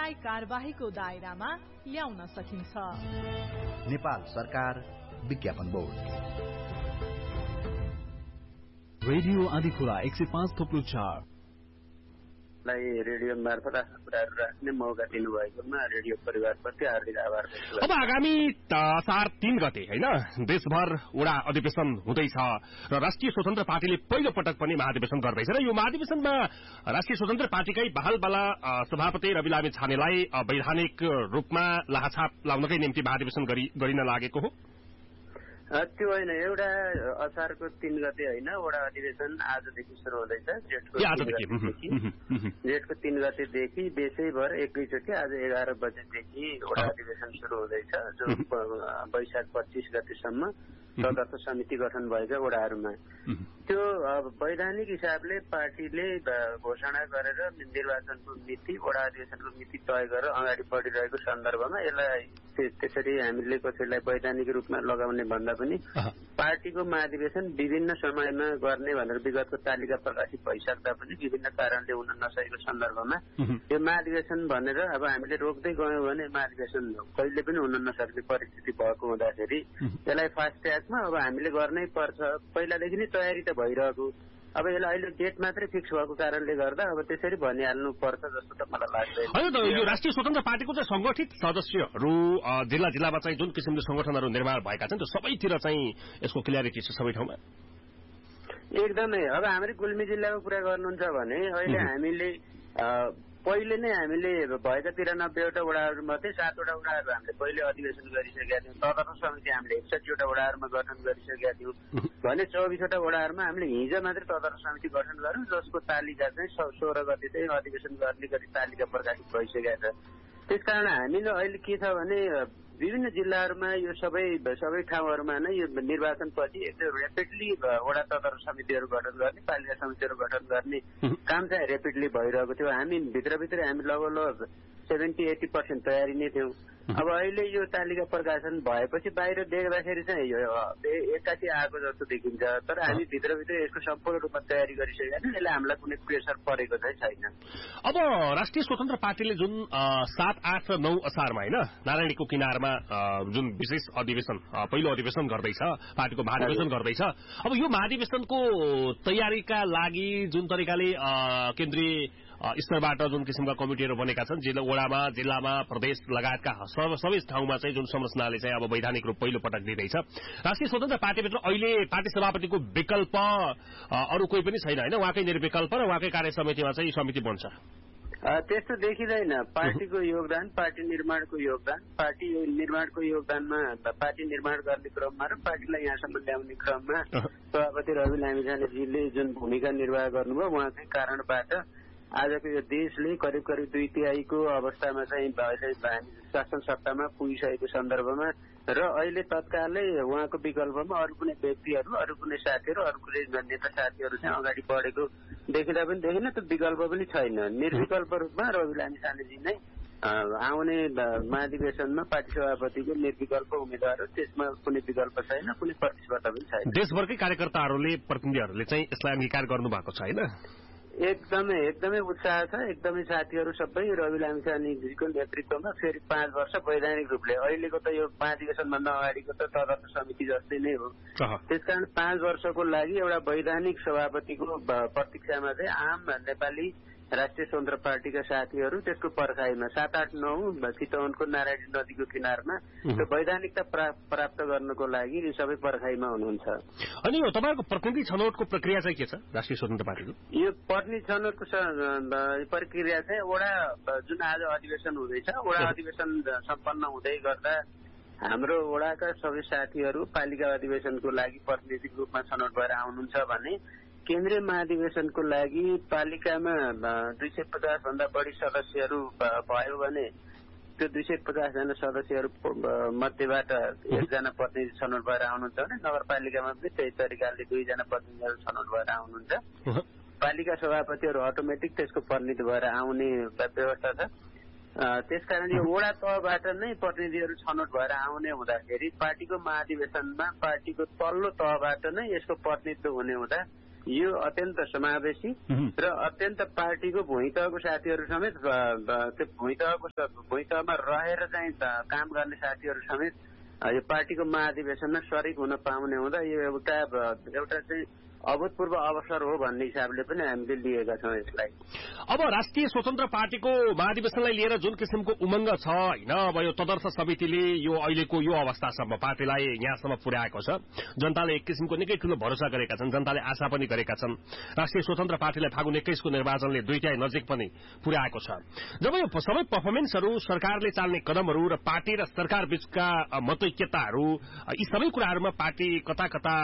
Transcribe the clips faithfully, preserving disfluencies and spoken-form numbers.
यसलाई कारबाहीको दायरामा ल्याउन सकिन्छ। नेपाल सरकार विज्ञापन बोर्ड। रेडियो आदिखोला एक सय पाँच थोप्लो चार रेडियो मार्फत आफ्ना कुराहरू राख्ने मौका दिनुभएकोमा रेडियो परिवारप्रति हार्दिक आभार व्यक्त गर्छु। अब आगामी असार तीन गते हैन देशभर वडा अधिवेशन हुँदैछ र राष्ट्रिय स्वतन्त्र पार्टीले पहिलो पटक पनि महाधिवेशन गर्दैछ र यो महाधिवेशनमा राष्ट्रिय स्वतन्त्र पार्टीकै बहालबाला सभापति रवि लामी छानेलाई वैधानिक रूपमा लाहाछाप लाउनकै निम्ति महाधिवेशन गरिन लागेको हो। त्यो होइन, एउटा असारको तीन गते होइन, वडा अधिवेशन आजदेखि शुरू हुँदैछ। जेठको जेठको तीन गतेदेखि देशैभर एकैचोटि आज एघार बजेदेखि वडा अधिवेशन शुरू हुँदैछ, जो वैशाख पच्चीस गतेसम्म तदर्थ समिति गठन भएका वडाहरूमा। त्यो वैधानिक हिसाबले पार्टीले घोषणा गरेर निर्वाचनको मिति, वडा अधिवेशनको मिति तय गरेर अगाडि बढिरहेको सन्दर्भमा यसलाई त्यसरी हामीले कसैलाई वैधानिक रूपमा लगाउने भन्दा पनि पार्टीको महाधिवेशन विभिन्न समयमा गर्ने भनेर विगतको तालिका प्रकाशित भइसक्दा पनि विभिन्न कारणले हुन नसकेको सन्दर्भमा यो महाधिवेशन भनेर अब हामीले रोक्दै गयौँ भने महाधिवेशन कहिले पनि हुन नसक्ने परिस्थिति भएको हुँदाखेरि यसलाई फास्ट ट्र्याकमा अब हामीले गर्नै पर्छ। पहिलादेखि नै तयारी त भइरहेको, अब यसलाई अहिले डेट मात्रै फिक्स भएको कारणले गर्दा अब त्यसरी भनिहाल्नु पर्छ जस्तो त मलाई लाग्दैन। होइन, यो राष्ट्रिय स्वतन्त्र पार्टीको चाहिँ संगठित सदस्यहरू जिल्ला जिल्लामा चाहिँ जुन किसिमले संगठनहरू निर्माण भएका छन् त्यो सबैतिर चाहिँ यसको क्लियरिटी छ सबै ठाउँमा एकदमै। अब हाम्रो गुल्मी जिल्लाको कुरा गर्नुहुन्छ भने अहिले हामीले पहिले नै हामीले भएका तिरानब्बेवटा वडाहरूमध्ये सातवटा वडाहरू हामीले पहिले अधिवेशन गरिसकेका थियौँ। तदर्थ समिति हामीले एकसठीवटा वडाहरूमा गठन गरिसकेका थियौँ भने चौबिसवटा वडाहरूमा हामीले हिजो मात्रै तदर्थ समिति गठन गर्यौँ, जसको तालिका चाहिँ सोह्र गते चाहिँ अधिवेशन गर्ने गरी तालिका प्रकाशित भइसकेका छ। त्यसकारण हामीले अहिले के छ भने विभिन्न जिल्लाहरूमा यो सबै सबै ठाउँहरूमा नै यो निर्वाचनपछि एकदम रेपिडली वडा तदर्थ समितिहरू गठन गर्ने, पालिका समितिहरू गठन गर्ने काम चाहिँ रेपिडली भइरहेको थियो। हामी भित्रभित्रै हामी लगभग सेभेन्टी एटी पर्सेन्ट तयारी नै थियौँ। अब अहिले यो तालिका प्रकाशन भएपछि बाहिर देख्दाखेरि चाहिँ यो एक्कासी आएको जस्तो देखिन्छ, तर हामी भित्रभित्र यसको सम्पूर्ण रूपमा तयारी गरिसकेका छौँ। यसले हामीलाई कुनै प्रेसर परेको चाहिँ छैन। अब राष्ट्रिय स्वतन्त्र पार्टीले जुन सात आठ र नौ असारमा होइन नारायणीको किनारमा जुन विशेष अधिवेशन पहिलो अधिवेशन गर्दैछ, पार्टीको महाधिवेशन गर्दैछ, अब यो महाधिवेशनको तयारीका लागि जुन तरिकाले केन्द्रीय स्तरबाट जुन किसिमका कमिटिहरू बनेका छन्, जिल्ला वडामा जिल्लामा प्रदेश लगायतका सबै ठाउँमा चाहिँ जुन संरचनाले चाहिँ अब वैधानिक रूप पहिलो पटक दिँदैछ, राष्ट्रिय स्वतन्त्र पार्टीभित्र अहिले पार्टी सभापतिको विकल्प अरू कोही पनि छैन होइन, उहाँकै निर्विकल्प र उहाँकै कार्य समितिमा चाहिँ समिति बन्छ। त्यस्तो देखिँदैन। पार्टीको योगदान, पार्टी निर्माणको योगदान, पार्टी निर्माणको योगदानमा पार्टी निर्माण गर्ने क्रममा र पार्टीलाई यहाँसम्म ल्याउने क्रममा सभापति रवि लामिछानेजीले जुन भूमिका निर्वाह गर्नुभयो उहाँकै कारणबाट आजको यो देशले करिब करिब दुई तिहाईको अवस्थामा चाहिँ अहिले शासन सत्तामा पुगिसकेको सन्दर्भमा र अहिले तत्कालै उहाँको विकल्पमा अरू कुनै व्यक्तिहरू, अरू कुनै साथीहरू, अरू कुनै नेता साथीहरू चाहिँ अगाडि बढेको देखिँदा पनि देखिन, त्यो विकल्प पनि छैन। निर्विकल्प रूपमा रवि लामिछानेजी नै आउने महाधिवेशनमा पार्टी सभापतिको निर्विकल्प उम्मेद्वार हो, त्यसमा कुनै विकल्प छैन, कुनै प्रतिस्पर्धा पनि छैन। देशभरकै कार्यकर्ताहरूले प्रतिनिधिहरूले चाहिँ यसलाई अंगीकार गर्नुभएको छ होइन? एकदमै एकदमै उत्साह छ। एकदमै साथीहरू सबै रवि लामिछानेजीको नेतृत्वमा फेरि पाँच वर्ष वैधानिक रूपले, अहिलेको त यो महाधिवेशनभन्दा अगाडिको त तदर्थ समिति जस्तै नै हो, त्यसकारण पाँच वर्षको लागि एउटा वैधानिक सभापतिको प्रतीक्षामा चाहिँ आम नेपाली राष्ट्रिय स्वतन्त्र पार्टीका साथीहरू त्यसको पर्खाइमा सात आठ नौ चितवनको नारायणी नदीको किनारमा त्यो वैधानिकता प्राप्त गर्नको लागि यी सबै पर्खाइमा हुनुहुन्छ। अनि यो तपाईँको प्रतिनिधि छनौटको प्रक्रिया चाहिँ के छ राष्ट्रिय स्वतन्त्र पार्टीको? यो प्रतिनिधि छनौटको प्रक्रिया चाहिँ वडा जुन आज अधिवेशन हुँदैछ, वडा अधिवेशन सम्पन्न हुँदै गर्दा हाम्रो वडाका सबै साथीहरू पालिका अधिवेशनको लागि प्रतिनिधिक रूपमा छनौट भएर आउनुहुन्छ भने केन्द्रीय महाधिवेशनको लागि पालिकामा दुई सय पचास भन्दा बढी सदस्यहरू भयो भने त्यो दुई सय पचास जना सदस्यहरू मध्येबाट एकजना प्रतिनिधि छनौट भएर आउनुहुन्छ भने नगरपालिकामा पनि त्यही तरिकाले दुईजना प्रतिनिधिहरू छनौट भएर आउनुहुन्छ। पालिका सभापतिहरू अटोमेटिक त्यसको प्रतिनिधि भएर आउने व्यवस्था छ। त्यसकारण यो वडा तहबाट नै प्रतिनिधिहरू छनौट भएर आउने हुँदाखेरि पार्टीको महाधिवेशनमा पार्टीको तल्लो तहबाट नै यसको प्रतिनिधित्व हुने हुँदा यो अत्यन्त समावेशी र अत्यन्त पार्टीको भुइँतहको साथीहरू समेत त्यो भुइँतहको भुइँतहमा रहेर चाहिँ काम गर्ने साथीहरू समेत यो पार्टीको महाधिवेशनमा सरिक हुन पाउने हुँदा यो एउटा एउटा चाहिँ अभूतपूर्व अवसर हो भन्ने हिसाबले पनि हामीले लिएका छौँ यसलाई। अब राष्ट्रिय स्वतन्त्र पार्टीको महाधिवेशनलाई लिएर जुन किसिमको उमङ्ग छ होइन, अब यो तदर्थ समितिले यो अहिलेको यो अवस्थासम्म पार्टीलाई यहाँसम्म पुर्याएको छ, जनताले एक किसिमको निकै ठूलो भरोसा गरेका छन्, जनताले आशा पनि गरेका छन्। राष्ट्रिय स्वतन्त्र पार्टीलाई फागुन एक्काइसको निर्वाचनले दुईटाई नजिक पनि पुर्याएको छ। जब यो सबै पर्फर्मेन्सहरू, सरकारले चाल्ने कदमहरू र पार्टी र सरकार बीचका मतैक्यताहरू, यी सबै कुराहरूमा पार्टी कता कता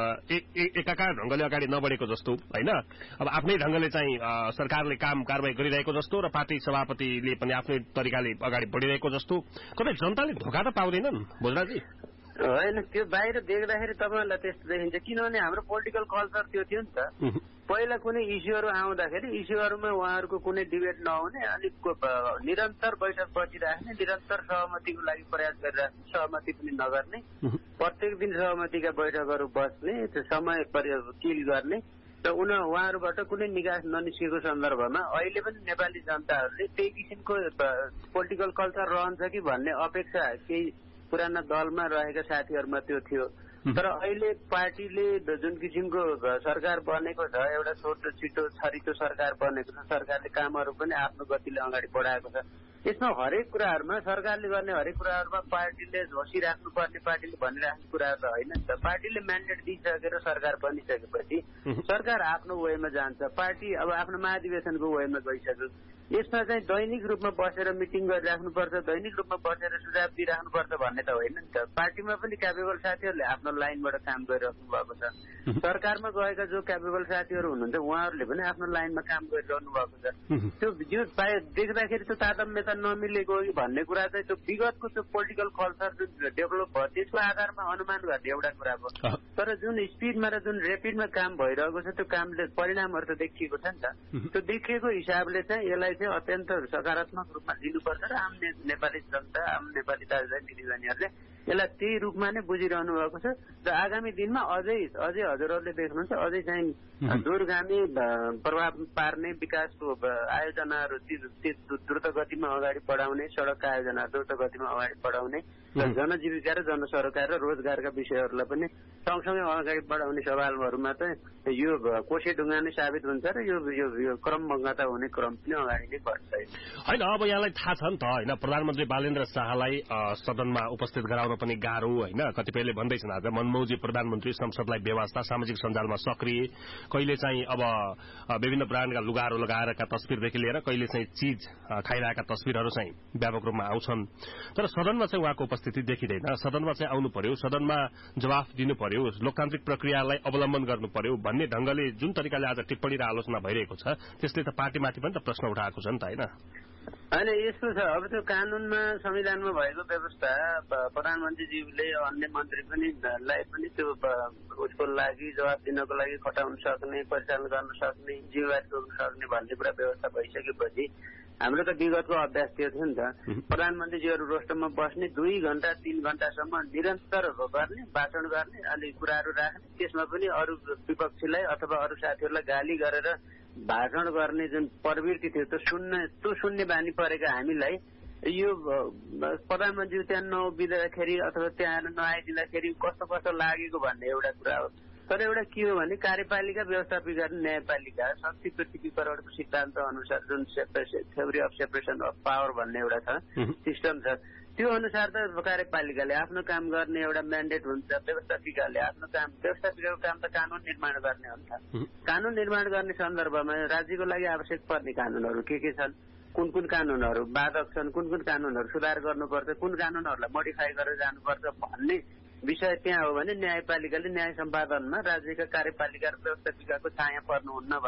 एकाकार ढंगले अगाडि नबढेको जस्तो होइन, अब आफ्नै ढंगले चाहिँ सरकारले काम कारवाही गरिरहेको जस्तो र पार्टी सभापतिले पनि आफ्नै तरिकाले अगाडि बढिरहेको जस्तो, कतै जनताले धोका त पाउँदैनन् भोजराजी? होइन, त्यो बाहिर देख्दाखेरि तपाईँहरूलाई त्यस्तो देखिन्छ, किनभने हाम्रो पोलिटिकल कल्चर त्यो थियो नि त। पहिला कुनै इस्युहरू आउँदाखेरि इस्युहरूमा उहाँहरूको कुनै डिबेट नहुने, अलिक निरन्तर बैठक बसिराख्ने, निरन्तर सहमतिको लागि प्रयास गरिराख्ने, सहमति पनि नगर्ने, प्रत्येक दिन सहमतिका बैठकहरू बस्ने, त्यो समय किल गर्ने र उन उहाँहरूबाट कुनै निकास ननिस्केको सन्दर्भमा अहिले पनि नेपाली जनताहरूले त्यही किसिमको पोलिटिकल कल्चर रहन्छ कि भन्ने अपेक्षा केही पुराना दलमा रहेका साथीहरूमा त्यो थियो। तर अहिले पार्टीले जुन किसिमको सरकार बनेको छ, एउटा छोटो छिटो छरितो सरकार बनेको छ, सरकारले कामहरू पनि आफ्नो गतिले अगाडि बढाएको छ। यसमा हरेक कुराहरूमा सरकारले गर्ने हरेक कुराहरूमा पार्टीले झोसिराख्नुपर्ने, पार्टीले भनिराख्ने कुराहरू त होइन नि त। पार्टीले म्यान्डेट दिइसकेर सरकार बनिसकेपछि सरकार आफ्नो वेमा जान्छ, पार्टी अब आफ्नो महाधिवेशनको वेमा गइसक्यो। यसमा चाहिँ दैनिक रूपमा बसेर मिटिङ गरिराख्नुपर्छ, दैनिक रूपमा बसेर सुझाव दिइराख्नुपर्छ भन्ने त होइन नि त। पार्टीमा पनि क्यापेबल साथीहरूले आफ्नो लाइनबाट काम गरिराख्नु भएको छ, सरकारमा गएका जो क्यापेबल साथीहरू हुनुहुन्छ उहाँहरूले पनि आफ्नो लाइनमा काम गरिरहनु भएको छ। त्यो जो देख्दाखेरि त्यो तारतम्यता नमिलेको भन्ने कुरा चाहिँ त्यो विगतको त्यो पोलिटिकल कल्चर जुन डेभलप भयो त्यसको आधारमा अनुमान गर्ने एउटा कुरा भयो। तर जुन स्पिडमा र जुन रेपिडमा काम भइरहेको छ त्यो कामले परिणामहरू त देखिएको छ नि त। त्यो देखिएको हिसाबले चाहिँ यसलाई चाहिँ अत्यन्त सकारात्मक रूपमा लिनुपर्छ र आम नेपाली जनता, आम नेपाली दाजुभाइ दिदीबहिनीहरूले यसलाई त्यही रूपमा नै बुझिरहनु भएको छ र आगामी दिनमा अझै अझै हजुरहरूले देख्नुहुन्छ अझै चाहिँ दूरगामी प्रभाव पार्ने विकासको आयोजनाहरू द्रुत गतिमा अगाडि बढाउने, सडकका आयोजना द्रुत गतिमा अगाडि बढाउने र जनजीविका र जनसरोकार र रोजगारका विषयहरूलाई पनि सँगसँगै अगाडि बढाउने सवालहरूमा चाहिँ यो कोसे ढुङ्गा नै साबित हुन्छ र यो यो क्रमबद्धता हुने क्रम पनि अगाडि नै बढ्छ होइन। अब यहाँलाई थाहा छ नि त होइन, प्रधानमन्त्री बालेन्द्र शाहलाई सदनमा उपस्थित गराउन पनि गाह्रो होइन, कतिपयले भन्दैछन् आज मनमौजी प्रधानमन्त्री, संसदलाई व्यवस्था, सामाजिक सञ्जालमा सक्रिय, कहिले चाहिँ अब विभिन्न ब्रान्डका लुगाहरू लगाएरका तस्बिरदेखि लिएर कहिले चाहिँ चिज खाइरहेका तस्बिरहरू चाहिँ व्यापक रूपमा आउँछन्। तर सदनमा चाहिँ उहाँको उपस्थिति देखिँदैन। सदनमा चाहिँ आउनु पर्यो, सदनमा जवाफ दिनु पर्यो, लोकतान्त्रिक प्रक्रियालाई अवलम्बन गर्नु पर्यो भन्ने ढंगले जुन तरिकाले आज टिप्पणी र आलोचना भइरहेको छ त्यसले त पार्टीमाथि पनि त प्रश्न उठाएको छ नि त होइन? होइन, यस्तो छ। अब त्यो कानूनमा संविधानमा भएको व्यवस्था प्रधानमन्त्रीज्यूले अन्य मन्त्री पनि लाई पनि त्यो उसको लागि जवाब दिनको लागि खटाउन सक्ने, परिचालन गर्न सक्ने, जिम्मेवारी तोक्न सक्ने भन्ने कुरा व्यवस्था भइसकेपछि हाम्रो त विगतको अभ्यास त्यो थियो नि त। प्रधानमन्त्रीजीहरू रोस्टरमा बस्ने, दुई घण्टा तीन घण्टासम्म निरन्तर गर्ने, भाषण गर्ने, अनि कुराहरू राख्ने, त्यसमा पनि अरू विपक्षीलाई अथवा अरू साथीहरूलाई गाली गरेर भाषण गर्ने जुन प्रवृत्ति थियो त्यो सुन्न त्यो सुन्ने बानी परेका हामीलाई यो प्रधानमन्त्री त्यहाँ नउभिँदाखेरि अथवा त्यहाँ नआइदिँदाखेरि कस्तो कस्तो लागेको भन्ने एउटा कुरा हो। तर एउटा के हो भने कार्यपालिका, व्यवस्थापिका र न्यायपालिका शक्ति पृथ्वीकरणको सिद्धान्त अनुसार जुन theory of separation of power भन्ने एउटा छ सिस्टम छ, त्यो अनुसार त कार्यपालिकाले आफ्नो काम गर्ने एउटा म्यान्डेट हुन्छ, व्यवस्थापिकाले आफ्नो काम, व्यवस्थापिकाको काम त कानून निर्माण गर्ने हो नि त। कानून निर्माण गर्ने सन्दर्भमा राज्यको लागि आवश्यक पर्ने कानूनहरू के के छन्, कुन कुन कानूनहरू बाधक छन्, कुन कुन कानूनहरू सुधार गर्नुपर्छ, कुन कानूनहरूलाई मोडिफाई गरेर जानुपर्छ भन्ने विषय त्यहाँ हो भने न्यायपालिकाले न्याय सम्पादनमा राज्यका कार्यपालिका र व्यवस्थापिकाको छाया पर्नुहुन्न भन्ने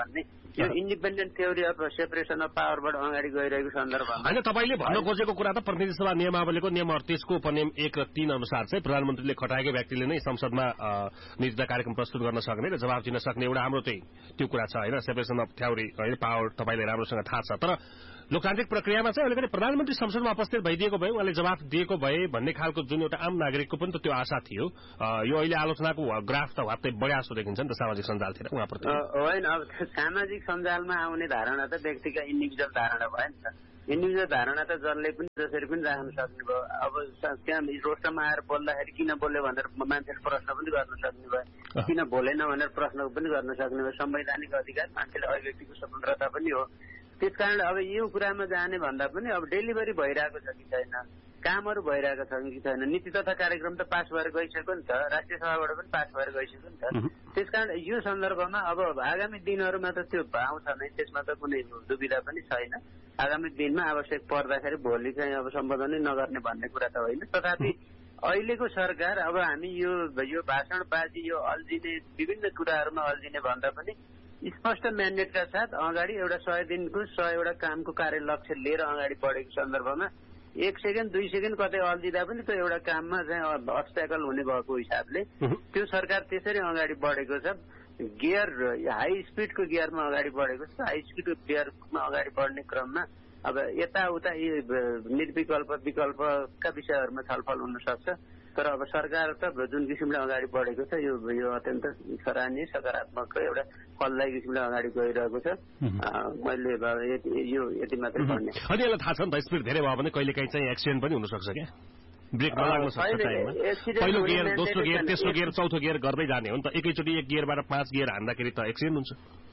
यो independent theory of separation of पावरबाट अगाडि गइरहेको सन्दर्भमा होइन तपाईँले भन्न खोजेको कुरा त प्रतिनिधि सभा नियमावलीको नियम अडतीसको उपनियम एक र तीन अनुसार चाहिँ प्रधानमन्त्रीले खटाएकै व्यक्तिले नै संसदमा नीति कार्यक्रम प्रस्तुत गर्न सक्ने र जवाफ दिन सक्ने एउटा हाम्रो चाहिँ त्यो कुरा छ होइन सेपरेसन अफ थ्योरी होइन पावर तपाईँलाई राम्रोसँग थाहा छ तर लोकतान्त्रिक प्रक्रियामा चाहिँ अलिकति प्रधानमन्त्री संसदमा उपस्थित भइदिएको भए उहाँले जवाफ दिएको भए भन्ने खालको जुन एउटा आम नागरिकको पनि त त्यो आशा थियो यो अहिले आलोचनाको ग्राफ त वात्तै बढ्या जस्तो देखिन्छ नि त सामाजिक सञ्जालतिर उहाँप्रति होइन अब सामाजिक सञ्जालमा आउने धारणा त व्यक्तिका इन्डिभिजुअल धारणा भयो नि त इन्डिभिजुअल धारणा त जसले पनि जसरी पनि राख्न सक्ने भयो अब त्यहाँ रोस्टरमा आएर बोल्दाखेरि किन बोल्यो भनेर मान्छेले प्रश्न पनि गर्न सक्ने भयो किन बोलेन भनेर प्रश्न पनि गर्न सक्ने भयो संवैधानिक अधिकार मान्छेले अभिव्यक्तिको स्वतन्त्रता पनि हो त्यसकारण अब यो कुरामा जाने भन्दा पनि अब डेलिभरी भइरहेको छ कि छैन कामहरू भइरहेको छ कि छैन नीति तथा कार्यक्रम त पास भएर गइसक्यो नि त राष्ट्रिय सभाबाट पनि पास भएर गइसक्यो नि त त्यसकारण यो सन्दर्भमा अब आगामी दिनहरूमा त त्यो आउँछ नै त्यसमा त कुनै दुविधा पनि छैन आगामी दिनमा आवश्यक पर्दाखेरि भोलि चाहिँ अब सम्बोधनै नगर्ने भन्ने कुरा त होइन तथापि अहिलेको सरकार अब हामी यो यो भाषणबाजी यो अल्झिने विभिन्न कुराहरूमा अल्झिने भन्दा पनि स्पष्ट म्यान्डेटका साथ अगाडि एउटा सय दिनको सयवटा कामको कार्य लक्ष्य लिएर अगाडि बढेको सन्दर्भमा एक सेकेन्ड दुई सेकेन्ड कतै अल्झिँदा पनि त्यो एउटा काममा चाहिँ अब्स्ट्याकल हुने भएको हिसाबले त्यो सरकार त्यसरी अगाडि बढेको छ गियर हाई स्पिडको गियरमा अगाडि बढेको छ हाई स्पिडको गियरमा अगाडि बढ्ने क्रममा अब यताउता यी निर्विकल्प विकल्पका विषयहरूमा छलफल हुन सक्छ तर अब सरकार त जुन किसिमले अगाडि बढेको छ यो यो अत्यन्त सराहनीय सकारात्मक एउटा फलदायी किसिमले अगाडि गइरहेको छ मैले यो यति मात्रै भन्ने अनि यसलाई थाहा छ नि त स्पिड धेरै भयो भने कहिले काहीँ चाहिँ एक्सिडेन्ट पनि हुनसक्छ क्या ब्रेक नलाग्न सक्छ टाइममा पहिलो गियर दोस्रो गियर तेस्रो गियर चौथो गियर गर्दै जाने हो नि त एकैचोटि एक गियरबाट पाँच गियर हान्दाखेरि त एक्सिडेन्ट हुन्छ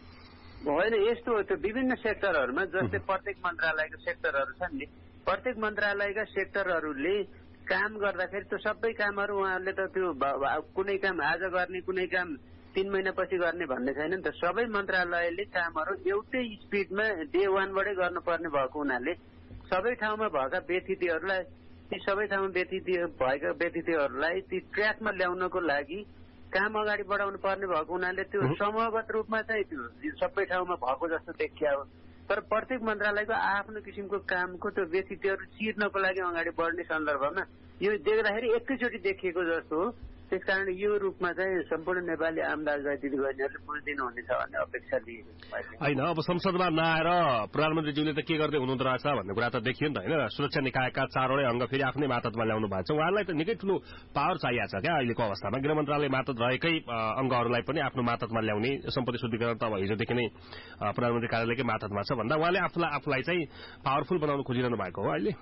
होइन यस्तो हो त्यो विभिन्न सेक्टरहरूमा जस्तै प्रत्येक मन्त्रालयको सेक्टरहरू छन् नि प्रत्येक मन्त्रालयका सेक्टरहरूले काम गर्दाखेरि त्यो सबै कामहरू उहाँहरूले त त्यो कुनै काम आज गर्ने कुनै काम तीन महिनापछि गर्ने भन्ने छैन नि त सबै मन्त्रालयले कामहरू एउटै स्पिडमा डे वानबाटै गर्नुपर्ने भएको हुनाले सबै ठाउँमा भएका व्यतिथिहरूलाई ती सबै ठाउँमा व्यतिथि भएका व्यतिथिहरूलाई ती ट्र्याकमा ल्याउनको लागि काम अगाडि बढाउनु पर्ने भएको हुनाले त्यो समूहगत रूपमा चाहिँ त्यो सबै ठाउँमा भएको जस्तो देखिया हो तर प्रत्येक मन्त्रालयको आफ्नो किसिमको कामको त्यो व्यतिथिहरू चिर्नको लागि अगाडि बढ्ने सन्दर्भमा यो देख्दाखेरि एकैचोटि देखिएको जस्तो हो त्यसकारण यो रूपमा चाहिँ सम्पूर्ण नेपाली आम राजनीतिक गर्नेहरूले बुझिदिनुहुनेछ भन्ने अपेक्षा लिएको होइन अब संसदमा नआएर प्रधानमन्त्रीज्यूले त के गर्दै हुनुहुँदो रहेछ भन्ने कुरा त देखियो नि त होइन सुरक्षा निकायका चारवटै अङ्ग फेरि आफ्नै मातहतमा ल्याउनु भएको छ उहाँलाई त निकै ठुलो पावर चाहिएको छ क्या अहिलेको अवस्थामा गृह मन्त्रालय मातहत रहेकै अङ्गहरूलाई पनि आफ्नो मातहतमा ल्याउने सम्पत्ति शुद्धिकरण त अब हिजोदेखि नै प्रधानमन्त्री कार्यालयकै मातहतमा छ भन्दा उहाँले आफूलाई आफूलाई चाहिँ पावरफुल बनाउन खोजिरहनु भएको हो अहिले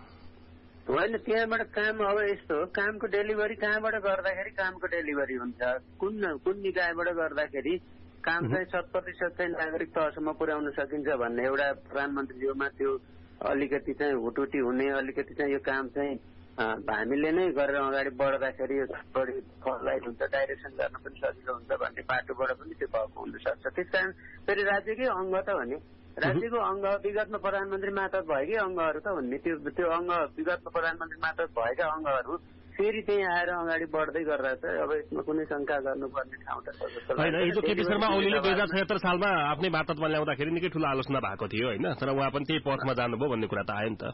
होइन त्यहाँबाट काम अब यस्तो हो कामको डेलिभरी कहाँबाट गर्दाखेरि कामको डेलिभरी हुन्छ कुन कुन निकायबाट गर्दाखेरि काम चाहिँ शत प्रतिशत चाहिँ नागरिक तहसम्म पुर्याउन सकिन्छ भन्ने एउटा प्रधानमन्त्रीज्यूमा त्यो अलिकति चाहिँ हुटुटी हुने अलिकति चाहिँ यो काम चाहिँ हामीले नै गरेर अगाडि बढ्दाखेरि बढी फलदायक हुन्छ डाइरेक्सन गर्न पनि सजिलो हुन्छ भन्ने बाटोबाट पनि त्यो भएको हुनसक्छ त्यसकारण फेरि राज्यकै अङ्ग त भने राज्यको अङ्ग विगतमा प्रधानमन्त्री मातहत भएकै अङ्गहरू त हुन् नि त्यो त्यो अङ्ग विगतमा प्रधानमन्त्री मातहत भएका अङ्गहरू फेरि त्यही आएर अगाडि बढ्दै गर्दा चाहिँ अब यसमा कुनै शङ्का गर्नुपर्ने ठाउँ त होइन हिजो केपी शर्मा ओलीले दुई हजार छयत्तर सालमा आफ्नै मातहतमा ल्याउँदाखेरि निकै ठुलो आलोचना भएको थियो होइन तर उहाँ पनि त्यही पथमा जानुभयो भन्ने कुरा त आयो नि त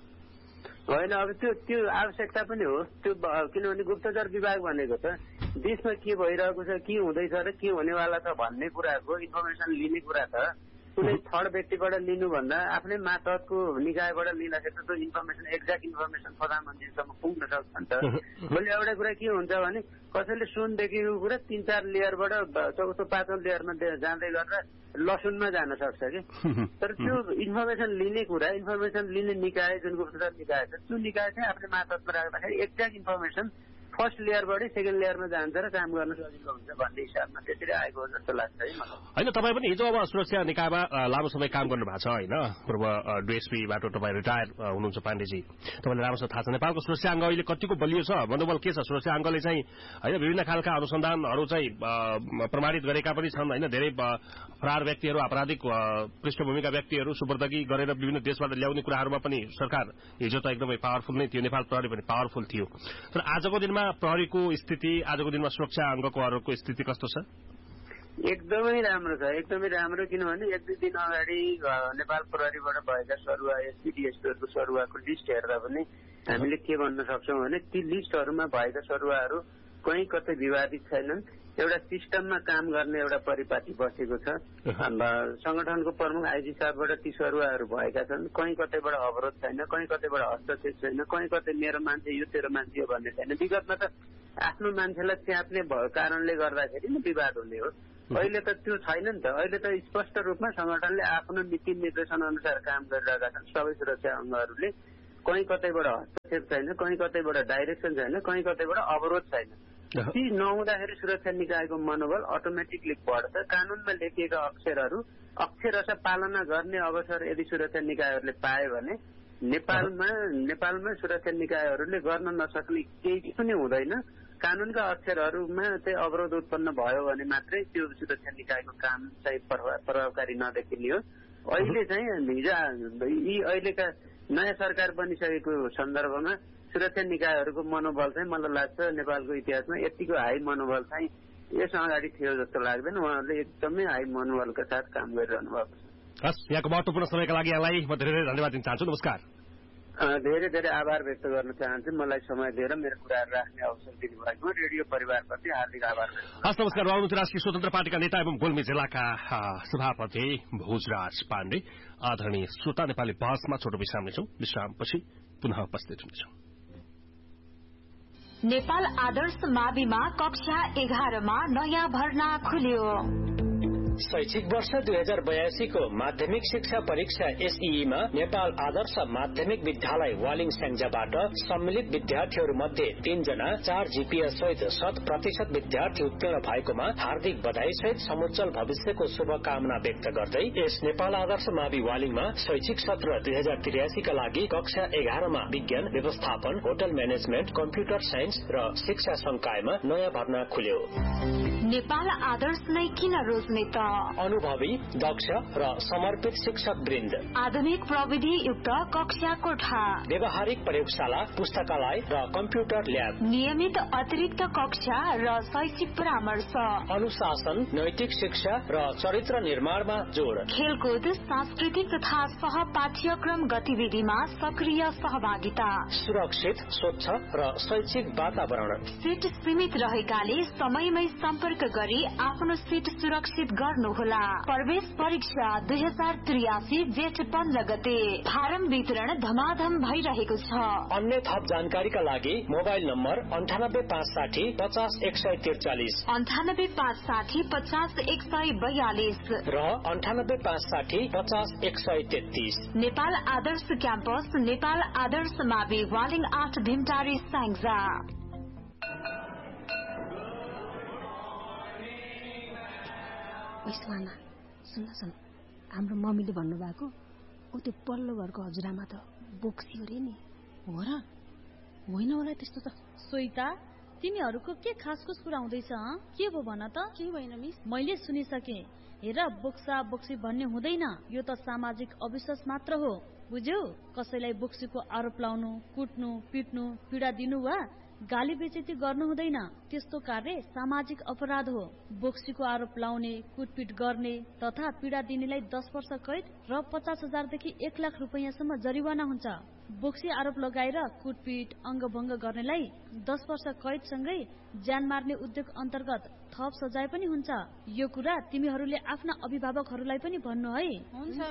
होइन अब त्यो त्यो आवश्यकता पनि हो त्यो किनभने गुप्तचर विभाग भनेको त देशमा के भइरहेको छ के हुँदैछ र के हुनेवाला छ भन्ने कुराको इन्फर्मेसन लिने कुरा त कुनै थर्ड व्यक्तिबाट लिनुभन्दा आफ्नै मातहतको निकायबाट लिँदाखेरि त त्यो इन्फर्मेसन एक्ज्याक्ट इन्फर्मेसन प्रधानमन्त्रीसम्म पुग्न सक्छ नि त भोलि एउटा कुरा के हुन्छ भने कसैले सुनदेखिको कुरा तीन चार लेयरबाट चौथो पाँचौँ लेयरमा जाँदै गरेर लसुनमा जान सक्छ कि तर त्यो इन्फर्मेसन लिने कुरा इन्फर्मेसन लिने निकाय जुन गुप्तचर निकाय छ त्यो निकाय चाहिँ आफ्नो मातहतमा राख्दाखेरि एक्ज्याक्ट इन्फर्मेसन फर्स्ट लेयरबाटै सेकेन्ड लेयरमा जान्छ र काम गर्न सजिलो हुन्छ भन्ने हिसाबमा त्यसरी आएको जस्तो लाग्छ है मलाई होइन तपाईँ पनि हिजो अब सुरक्षा निकायमा लामो समय काम गर्नु भएको छ होइन पूर्व डिएसपीबाट तपाईँ रिटायर हुनुहुन्छ पाण्डेजी तपाईँलाई राम्रोसँग थाहा छ नेपालको सुरक्षा अङ्ग अहिले कतिको बलियो छ मनोबल के छ सुरक्षा अङ्गले चाहिँ होइन विभिन्न खालका अनुसन्धानहरू चाहिँ प्रमाणित गरेका पनि छन् होइन धेरै फरार व्यक्तिहरू आपराधिक पृष्ठभूमिका व्यक्तिहरू सुपर्दगी गरेर विभिन्न देशबाट ल्याउने कुराहरूमा पनि सरकार हिजो त एकदमै पावरफुल नै थियो नेपाल प्रहरी पनि पावरफुल थियो तर आजको दिनमा प्रहरीको स्थिति आजको दिनमा सुरक्षा अङ्गको स्थिति कस्तो छ एकदमै राम्रो छ, एकदमै राम्रो। किनभने एक दुई दिन अगाडि नेपाल प्रहरीबाट भएका सरुवा एसपीडीएसपीहरूको सरुवाको लिस्ट हेर्दा पनि हामीले के भन्न सक्छौँ भने ती लिस्टहरूमा भएका सरुवाहरू कहीँ कतै विवादित छैनन्। एउटा सिस्टममा काम गर्ने एउटा परिपाटी बसेको छ। संगठनको प्रमुख आइजी साहबबाट ती सरुवाहरू भएका छन्। कहीँ कतैबाट अवरोध छैन, कहीँ कतैबाट हस्तक्षेप छैन, कहीँ कतै मेरो मान्छे यो तेरो मान्छे हो भन्ने छैन। विगतमा त आफ्नो मान्छेलाई च्याप्ने कारणले गर्दाखेरि नै विवाद हुने हो। अहिले त त्यो छैन नि त। अहिले त स्पष्ट रूपमा संगठनले आफ्नो नीति निर्देशन अनुसार काम गरिरहेका छन्। सबै सुरक्षा अङ्गहरूले कहीँ कतैबाट हस्तक्षेप छैन, कहीँ कतैबाट डाइरेक्सन छैन, कहीँ कतैबाट अवरोध छैन। ती नहुँदाखेरि सुरक्षा निकायको मनोबल अटोमेटिकली बढ्छ। कानूनमा लेखिएका अक्षरहरू अक्षरशः पालना गर्ने अवसर यदि सुरक्षा निकायहरूले पाए भने नेपालमा नेपालमा सुरक्षा निकायहरूले गर्न नसक्ने केही पनि हुँदैन। कानूनका अक्षरहरूमा चाहिँ अवरोध उत्पन्न भयो भने मात्रै त्यो सुरक्षा निकायको काम चाहिँ प्रभावकारी नदेखिने हो। अहिले चाहिँ हिजो यी अहिलेका नयाँ सरकार बनिसकेको सन्दर्भमा सुरक्षा निकायहरूको मनोबल चाहिँ मलाई लाग्छ नेपालको इतिहासमा यतिको हाई मनोबल चाहिँ यस अगाडि थियो जस्तो लाग्दैन। उहाँहरूले एकदमै हाई मनोबलका साथ काम गरिरहनु भएको छ। हस्, यहाँको महत्त्वपूर्ण समयका लागि यहाँलाई म धेरै धेरै धन्यवाद दिन चाहन्छु। नमस्कार। धेरै धेरै आभार व्यक्त गर्न चाहन्छु। मलाई समय दिएर मेरो कुराहरू राख्ने अवसर दिनुभएकोमा रेडियो परिवारप्रति हार्दिक आभार। हस्, नमस्कार। उहाँको राष्ट्रिय स्वतन्त्र पार्टीका नेता एवं गुल्मी जिल्लाका सभापति भोजराज पाण्डे। आदरणीय श्रोता, नेपाली बहसमा छोटो विश्राम लिन्छौं। विश्रामपछि पुनः उपस्थित हुनेछौं। नेपाल आदर्श माविमा कक्षा एघारमा नयाँ भर्ना खुल्यो। शैक्षिक वर्ष दुई हजार बयासी को माध्यमिक शिक्षा परीक्षा एसईईमा नेपाल आदर्श माध्यमिक विद्यालय वालिङ स्याङ्जाबाट सम्मिलित विद्यार्थीहरू मध्ये तीनजना चार जीपीएस सहित शत प्रतिशत विद्यार्थी उत्तीर्ण भएकोमा हार्दिक बधाई सहित समुज्जवल भविष्यको शुभकामना व्यक्त गर्दै यस नेपाल आदर्श मावि वालिङमा शैक्षिक सत्र दुई हजार त्रियासीका लागि कक्षा एघारमा विज्ञान व्यवस्थापन, होटल म्यानेजमेन्ट, कम्प्युटर साइन्स र शिक्षा संकायमा नयाँ भर्ना खुल्यो। नेपाल आदर्श नै किन रोज्ने त? अनुभवी, दक्ष र समर्पित शिक्षक वृन्द, आधुनिक प्रविधि युक्त कक्षा कोठा, व्यवहारिक प्रयोगशाला, पुस्तकालय र कम्प्युटर ल्याब, नियमित अतिरिक्त कक्षा र शैक्षिक परामर्श, अनुशासन, नैतिक शिक्षा र चरित्र निर्माणमा जोड, खेलकुद, सांस्कृतिक तथा सह पाठ्यक्रम गतिविधिमा सक्रिय सहभागिता, सुरक्षित, स्वच्छ र शैक्षिक वातावरण। सीट सीमित रहेकाले समयमै सम्पर्क गरी आफ्नो सीट सुरक्षित गर्नुहोला। प्रवेश परीक्षा दुई हजार त्रियासी जेठ पन्ध्र गते। फारम वितरण धमाधम भइरहेको छ। अन्य थप जानकारीका लागि मोबाइल नम्बर अन्ठानब्बे पाँच साठी पचास एक सय त्रिचालिस, अन्ठानब्बे पाँच साठी पचास एक सय बयालिस र अन्ठानब्बे पाँच साठी पचास एक सय तेत्तीस। नेपाल आदर्श क्याम्पस, नेपाल आदर्श मावि वालिङ आठ भीमटारी स्याङ्जा। सुन सुन, हाम्रो मम्मीले भन्नुभएको ऊ त्यो पल्लो घरको हजुरआमा त बोक्सी हो रे नि। हो र? होइन होला त्यस्तो त। सोइता, तिमीहरूको के खासखुस कुरा हुँदैछ? के भो भन त? के भएन मिस? मैले सुनिसके। हेर, बोक्सा बोक्सी भन्ने हुँदैन। यो त सामाजिक अविश्वास मात्र हो, बुझ्यौ? कसैलाई बोक्सीको आरोप लाउनु, कुट्नु, पिट्नु, पीडा दिनु वा गाली बेइज्जती गर्नु हुँदैन। त्यस्तो कार्य सामाजिक अपराध हो। बोक्सीको आरोप लाउने, कुटपिट गर्ने तथा पीडा दिनेलाई दस वर्ष कैद र पचास हजारदेखि एक लाख रुपियाँसम्म जरिवाना हुन्छ। बोक्सी आरोप लगाएर कुटपिट, अङ्गभङ्ग गर्नेलाई दस वर्ष कैदसँगै ज्यान मार्ने उद्योग अन्तर्गत थप सजाय पनि हुन्छ। यो कुरा तिमीहरूले आफ्ना अभिभावकहरूलाई पनि भन्नु है। हुन्छ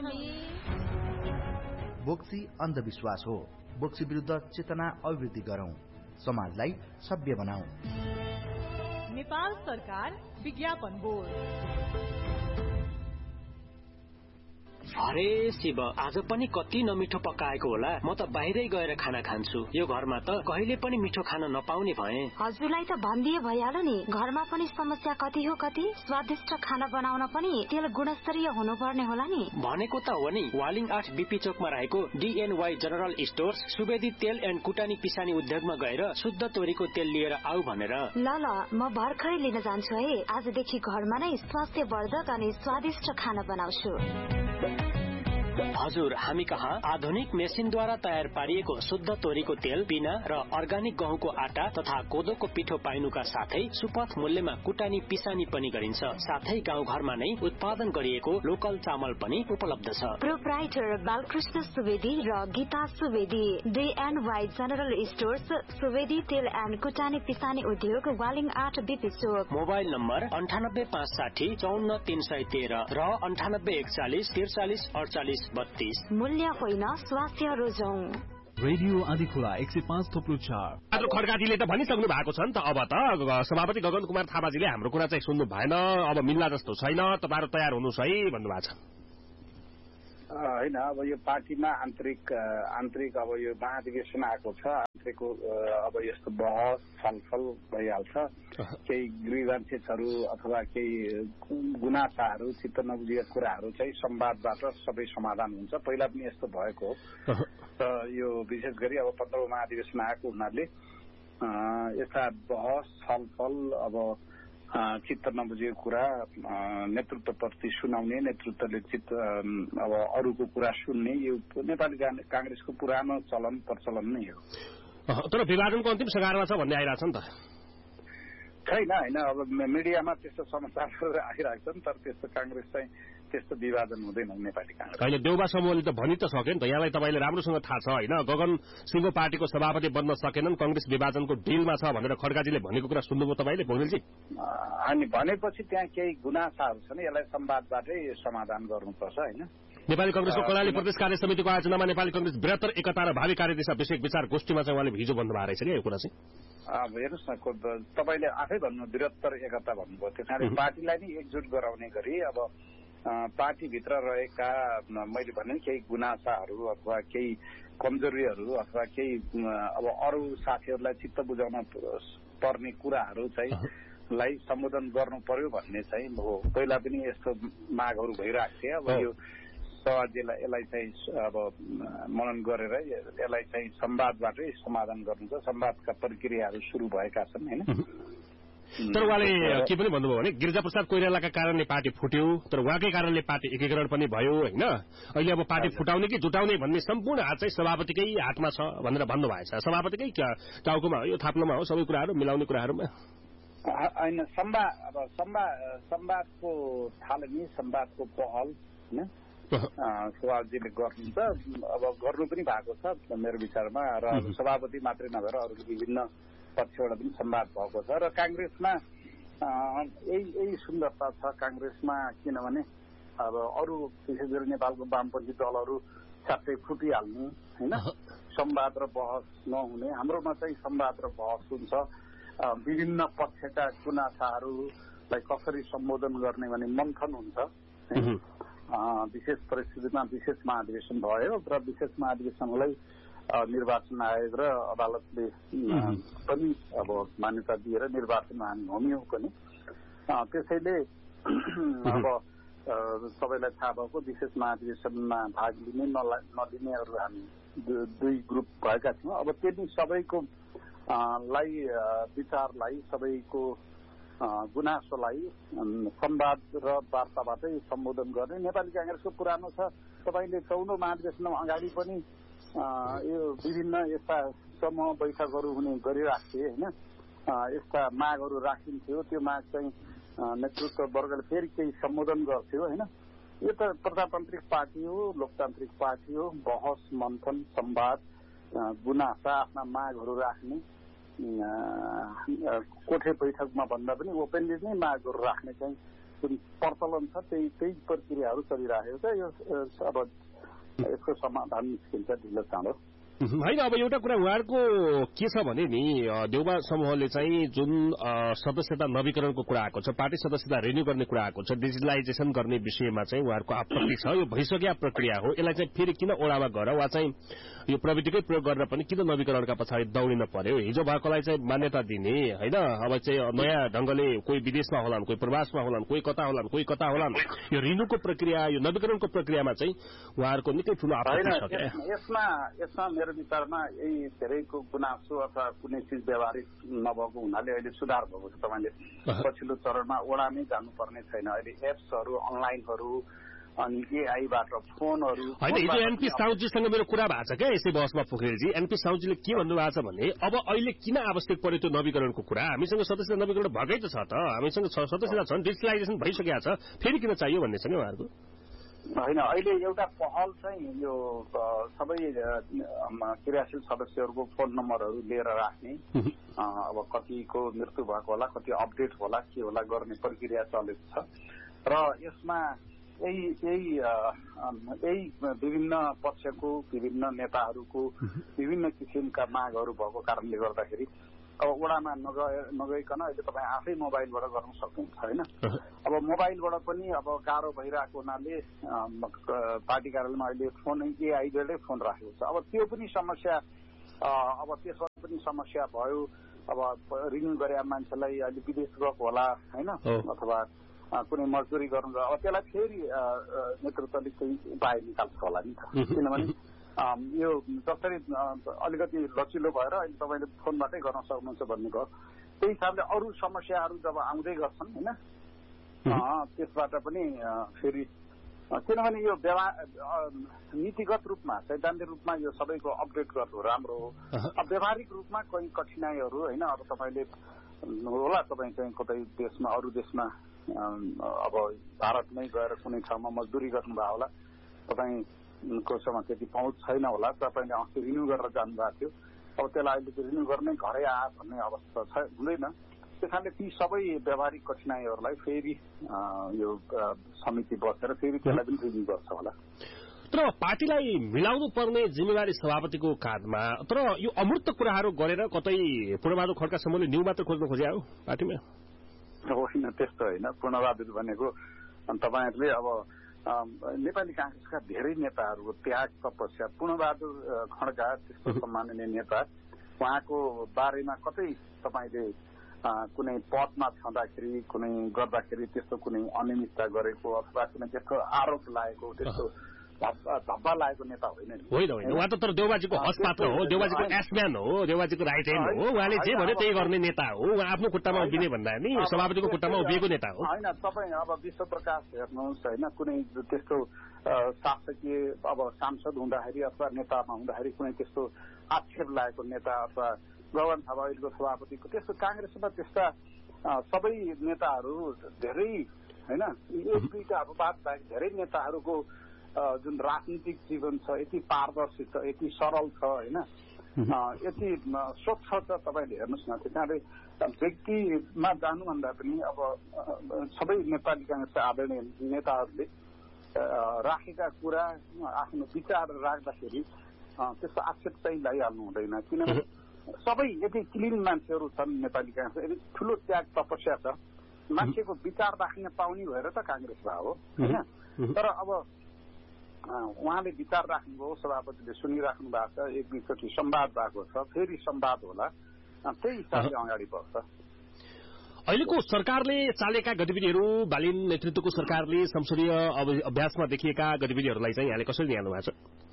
मिस। बोक्सी अन्धविश्वास हो। बोक्सी विरुद्ध चेतना अभिवृद्धि गरौं, समाजलाई सभ्य बनाऊ। नेपाल सरकार विज्ञापन बोर्ड। अरे शिव, आज पनि कति नमिठो पकाएको होला। म त बाहिरै गएर खाना खान्छु। यो घरमा त कहिले पनि मिठो खाना नपाउने भए। हजुरलाई त भनिदिए भइहाल्यो नि। घरमा पनि समस्या कति हो कति। स्वादिष्ट खाना बनाउन पनि तेल गुणस्तरीय हुनुपर्ने होला नि। भनेको त हो नि। वालिङ आठ बीपी चोकमा रहेको डीएनवाई जनरल स्टोर्स सुवेदी तेल एन्ड कुटानी पिसानी उद्योगमा गएर शुद्ध तोरीको तेल लिएर आऊ भनेर। ल ल, म भर्खरै लिन जान्छु है। आजदेखि घरमा नै स्वास्थ्यवर्धक अनि स्वादिष्ट खाना बनाउँछु। हजुर, हामी कहाँ आधुनिक मेसिनद्वारा तयार पारिएको शुद्ध तोरीको तेल, पिना र अर्गानिक गहुँको आटा तथा कोदोको पिठो पाइनुका साथै सुपथ मूल्यमा कुटानी पिसानी पनि गरिन्छ। साथै गाउँघरमा नै उत्पादन गरिएको लोकल चामल पनि उपलब्ध छ। प्रोप्राइटर बालकृष्ण सुवेदी र Gita Subedi, day and Y general stores, Subedi तेल एन्ड कुटानी पिसानी उद्योग, वालिङ आठ बिपी चोक। मोबाइल नम्बर अन्ठानब्बे पाँच साठी चौन्न तीन सय तेह्र र अन्ठानब्बे एकचालिस त्रिचालिस अडचालिस बत्तीस। मूल्य होइन, स्वास्थ्य रोजौं। रेडियो आँधीखोला एक सय पाँच थोप्लो चार। आज खड्काजीले त भनिसक्नु भएको छ नि त। अब त सभापति गगन कुमार थापाजीले हाम्रो कुरा चाहिँ सुन्नु भएन, अब मिल्ला जस्तो छैन, तपाईँहरू तयार हुनुहोस् है भन्नुभएको छ। होइन, अब यो पार्टीमा आन्तरिक आन्तरिक अब यो महाधिवेशन आएको छ, आन्तरिक अब यस्तो बहस छलफल भइहाल्छ। केही ग्रिभेन्सेसहरू अथवा केही गुनासाहरू, चित्त नबुझेका कुराहरू चाहिँ संवादबाट सबै समाधान हुन्छ। पहिला पनि यस्तो भएको हो। र यो विशेष गरी अब पन्ध्रौं महाधिवेशन आएको हुनाले यस्ता बहस छलफल, अब चित्त नबुझेको कुरा नेतृत्वप्रति सुनाउने, नेतृत्वले चित्त अब अरूको कुरा सुन्ने, यो नेपाली कांग्रेसको पुरानो चलन प्रचलन नै हो। तर विभाजनको अन्तिम सघारमा छ भन्ने आइरहेछ नि त। छैन, होइन, अब मिडियामा त्यस्तो समाचारहरू आइरहेको छ नि, तर त्यस्तो कांग्रेस चाहिँ त्यस्तो विभाजन हुँदैन नेपाली कांग्रेस। अहिले देउबा समूहले त भनि त सक्यो नि त। यहाँलाई तपाईँले राम्रोसँग थाहा छ होइन, गगन सिंहको पार्टीको सभापति बन्न सकेनन्, कंग्रेस विभाजनको डिलमा छ भनेर खड्काजीले भनेको कुरा सुन्नुभयो तपाईँले भोगेलजी? अनि भनेपछि त्यहाँ केही गुनासाहरू छन्, यसलाई संवादबाटै समाधान गर्नुपर्छ होइन। नेपाली कंग्रेसको कर्णाली प्रदेश कार्य समितिको आयोजनामा नेपाली कंग्रेस बृहत्तर एकता र भावी कार्यदिशा विषयक विचार गोष्ठीमा चाहिँ उहाँले हिजो भन्नुभएको रहेछ कि यो कुरा चाहिँ। अब हेर्नुहोस् न, तपाईँले आफै भन्नु बृहत्तर एकता भन्नुभयो, त्यस कारणले पार्टीलाई नै एकजुट गराउने गरी अब पार्टीभित्र रहेका मैले भने केही गुनासाहरू अथवा केही कमजोरीहरू अथवा केही अब अरू साथीहरूलाई चित्त बुझाउन पर्ने कुराहरू चाहिँ लाई सम्बोधन गर्नु पर्यो भन्ने चाहिँ हो। पहिला पनि यस्तो मागहरू भइरहेको थिए। अब यो सभाजीलाई यसलाई चाहिँ अब मनन गरेर यसलाई चाहिँ संवादबाटै समाधान गर्नुहुन्छ। संवादका प्रक्रियाहरू सुरु भएका छन् होइन। तर उहाँले के पनि भन्नुभयो भने गिरिजाप्रसाद कोइरालाका कारणले पार्टी फुट्यो, तर उहाँकै कारणले पार्टी एकीकरण पनि भयो होइन। अहिले अब पार्टी फुटाउने कि जुटाउने भन्ने सम्पूर्ण हात चाहिँ सभापतिकै हातमा छ भनेर भन्नुभएको छ। सभापतिकै टाउकोमा यो थाप्लोमा हो सबै कुराहरू, मिलाउने कुराहरूमा होइन। संवाद अब संवाद संवादको थालनी, संवादको पहल होइन सभाजीले गर्नुहुन्छ। अब गर्नु पनि भएको छ मेरो विचारमा, र सभापति मात्रै नभएर अरू विभिन्न पक्षबाट पनि संवाद भएको छ। र कांग्रेसमा यही यही सुन्दरता छ कांग्रेसमा, किनभने अब अरू विशेष गरी नेपालको वामपन्थी दलहरू च्याप्टै फुटिहाल्ने होइन, संवाद र बहस नहुने। हाम्रोमा चाहिँ संवाद र बहस हुन्छ। विभिन्न पक्षका गुनासाहरूलाई कसरी सम्बोधन गर्ने भन्ने मन्थन हुन्छ। विशेष परिस्थितिमा विशेष महाधिवेशन भयो र विशेष महाधिवेशनलाई निर्वाचन आयोग र अदालतले पनि अब मान्यता दिएर निर्वाचनमा हामी होमियौँ पनि। त्यसैले अब सबैलाई थाहा भएको विशेष महाधिवेशनमा भाग लिने नलिनेहरू हामी दुई ग्रुप भएका थियौँ। अब त्यति सबैको लाई विचारलाई, सबैको गुनासोलाई संवाद र वार्ताबाटै सम्बोधन गर्ने नेपाली कांग्रेसको पुरानो छ। तपाईँले चौधौं महाधिवेशनमा अगाडि पनि यो विभिन्न यस्ता समूह बैठकहरू हुने गरिराख्थे होइन। यस्ता मागहरू राखिन्थ्यो, त्यो माग चाहिँ नेतृत्व वर्गले फेरि केही सम्बोधन गर्थ्यो होइन। यो त प्रजातान्त्रिक पार्टी हो, लोकतान्त्रिक पार्टी हो। बहस, मन्थन, संवाद, गुनासा, आफ्ना मागहरू राख्ने, कोठे बैठकमा भन्दा पनि ओपनली नै मागहरू राख्ने चाहिँ जुन प्रचलन छ त्यही त्यही प्रक्रियाहरू चलिरहेको छ। यो अब यसको समाधान निस्किन्छ ढिलो चाँडो होइन। अब एउटा कुरा उहाँहरूको के छ भने नि, देउबा समूहले चाहिँ जुन सदस्यता नवीकरणको कुरा आएको छ, पार्टी सदस्यता रिन्यू गर्ने कुरा आएको छ, डिजिटलाइजेसन गर्ने विषयमा चाहिँ उहाँहरूको आपत्ति छ। यो भइसकेका प्रक्रिया हो, यसलाई चाहिँ फेरि किन ओडामा गएर वा चाहिँ यो प्रविधिकै प्रयोग गरेर पनि किन नवीकरणका पछाडि दौडिन पर्यो? हिजो भएकोलाई चाहिँ मान्यता दिने होइन। अब चाहिँ नयाँ ढंगले कोही विदेशमा होलान्, कोही प्रवासमा होलान्, कोही कता होलान्, कोही कता होलान्। यो रिन्यूको प्रक्रिया, यो नवीकरणको प्रक्रियामा चाहिँ उहाँहरूको निकै ठूलो आपत्ति छ। यसमा यसमा मेरो विचारमा यही धेरैको गुनासो अथवा कुनै चिज व्यवहारिक नभएको हुनाले अहिले सुधार भएको छ। तपाईँले पछिल्लो चरणमा ओडामै जानुपर्ने छैन। अहिले एप्सहरू, अनलाइनहरू अनि एआईबाट फोनहरू होइन। हिजो एनपी साउजीसँग मेरो कुरा भएको छ क्या यसै बहसमा पोखरेलजी। एनपी साउजीले के भन्नुभएको छ भने अब अहिले किन आवश्यक पर्यो त्यो नवीकरणको कुरा, हामीसँग सदस्यता नवीकरण भएकै त छ त, हामीसँग सदस्यता छन्, डिजिटलाइजेसन भइसकेको छ, फेरि किन चाहियो भन्ने छ नि उहाँहरूको। होइन, अहिले एउटा पहल चाहिँ यो सबै क्रियाशील सदस्यहरूको फोन नम्बरहरू लिएर राख्ने, अब कतिको मृत्यु भएको होला, कति अपडेट होला, के होला गर्ने प्रक्रिया चलेको छ र यसमा यही यही यही विभिन्न पक्षको विभिन्न नेताहरूको विभिन्न किसिमका मागहरू भएको कारणले गर्दाखेरि अब वडामा नगए नगइकन अहिले तपाईँ आफै मोबाइलबाट गर्न सक्नुहुन्छ होइन। अब मोबाइलबाट पनि अब गाह्रो भइरहेको हुनाले पार्टी कार्यालयमा अहिले फोन एआईबाटै फोन राखेको छ। अब त्यो पनि समस्या, अब त्यसमा पनि समस्या भयो। अब रिन्यू गरे मान्छेलाई अहिले विदेश गएको होला होइन, अथवा कुनै मजदुरी गर्नु, अब त्यसलाई फेरि नेतृत्वले केही उपाय निकाल्छ होला नि त, किनभने यो जसरी अलिकति लचिलो भएर अहिले तपाईँले फोनबाटै गर्न सक्नुहुन्छ भन्ने भयो। त्यही हिसाबले अरू समस्याहरू जब आउँदै गर्छन् होइन, त्यसबाट पनि फेरि किनभने यो व्यवहार नीतिगत रूपमा सैद्धान्तिक रूपमा यो सबैको अपडेट गर्नु राम्रो हो। अब व्यावहारिक रूपमा कोही कठिनाइहरू होइन, अब तपाईँले होला तपाईँ चाहिँ कतै देशमा अरू देशमा अब भारतमै गएर कुनै ठाउँमा मजदुरी गर्नुभयो होला, तपाईँको सँग त्यति पहुँच छैन होला, तपाईँले अस्ति रिन्यू गरेर जानुभएको थियो, अब त्यसलाई अहिले रिन्यू गर्नै घरै आयो भन्ने अवस्था छ हुँदैन। त्यस कारणले ती सबै व्यावहारिक कठिनाइहरूलाई फेरि यो समिति बसेर फेरि त्यसलाई पनि रिन्यू गर्छ होला। तर पार्टीलाई मिलाउनु पर्ने जिम्मेवारी सभापतिको काँधमा, तर यो अमूर्त कुराहरू गरेर कतै पूर्णबहादुर खड्कासम्मले न्यू मात्र खोज्न खोजे हो पार्टीमा? होइन, त्यस्तो होइन। पूर्णबहादुर भनेको तपाईँहरूले अब नेपाली कांग्रेसका धेरै नेताहरूको त्याग तपस्या, पूर्णबहादुर खड्का त्यस्तो सम्माननीय नेता, उहाँको बारेमा कतै तपाईँले कुनै पदमा छँदाखेरि कुनै गर्दाखेरि त्यस्तो कुनै अनियमितता गरेको अथवा कुनै त्यस्तो आरोप लागेको त्यस्तो धब्बा लागेको नेता होइन होइन होइन उहाँ त तर देउबाजीको हस्पात्र हो, देउबाजीको एसम्यान हो, देउबाजीको राइट ह्यान्ड हो, उहाँले जे भन्यो त्यही गर्ने नेता हो, उहाँ आफ्नो खुट्टामा उभिने भन्दा नि सभापतिको खुट्टामा उभिएको नेता हो होइन। तपाईँ अब विश्वप्रकाश हेर्नुहोस् होइन, कुनै त्यस्तो शासकीय अब सांसद हुँदाखेरि अथवा नेतामा हुँदाखेरि कुनै त्यस्तो आक्षेप लागेको नेता अथवा गगन थापा अहिलेको सभापतिको त्यस्तो काङ्ग्रेसमा त्यस्ता सबै नेताहरू धेरै होइन, एक दुईटा अब बात बाहेक धेरै नेताहरूको जुन राजनीतिक जीवन छ यति पारदर्शी छ, यति सरल छ होइन, यति स्वच्छ छ, तपाईँले हेर्नुहोस् न। त्यस कारणले व्यक्तिमा जानुभन्दा पनि अब सबै नेपाली काङ्ग्रेसका आदरणीय नेताहरूले राखेका कुरा आफ्नो विचार राख्दाखेरि त्यस्तो आक्षेप चाहिँ लगाइहाल्नु हुँदैन, किनभने सबै यति क्लिन मान्छेहरू छन् नेपाली काङ्ग्रेस, यति ठुलो त्याग तपस्या छ, मान्छेको विचार राख्न पाउने भएर त काङ्ग्रेस भयो होइन। तर अब उहाँले विचार राख्नुभयो, सभापतिले सुनिराख्नु भएको छ, एक दुईचोटि संवाद भएको छ, फेरि संवाद होला, त्यही हिसाबले अगाडि बढ्छ। अहिलेको सरकारले चालेका गतिविधिहरू, बालिन नेतृत्वको सरकारले संसदीय अभ्यासमा देखिएका गतिविधिहरूलाई चाहिँ यहाँले कसरी ल्याउनु भएको छ?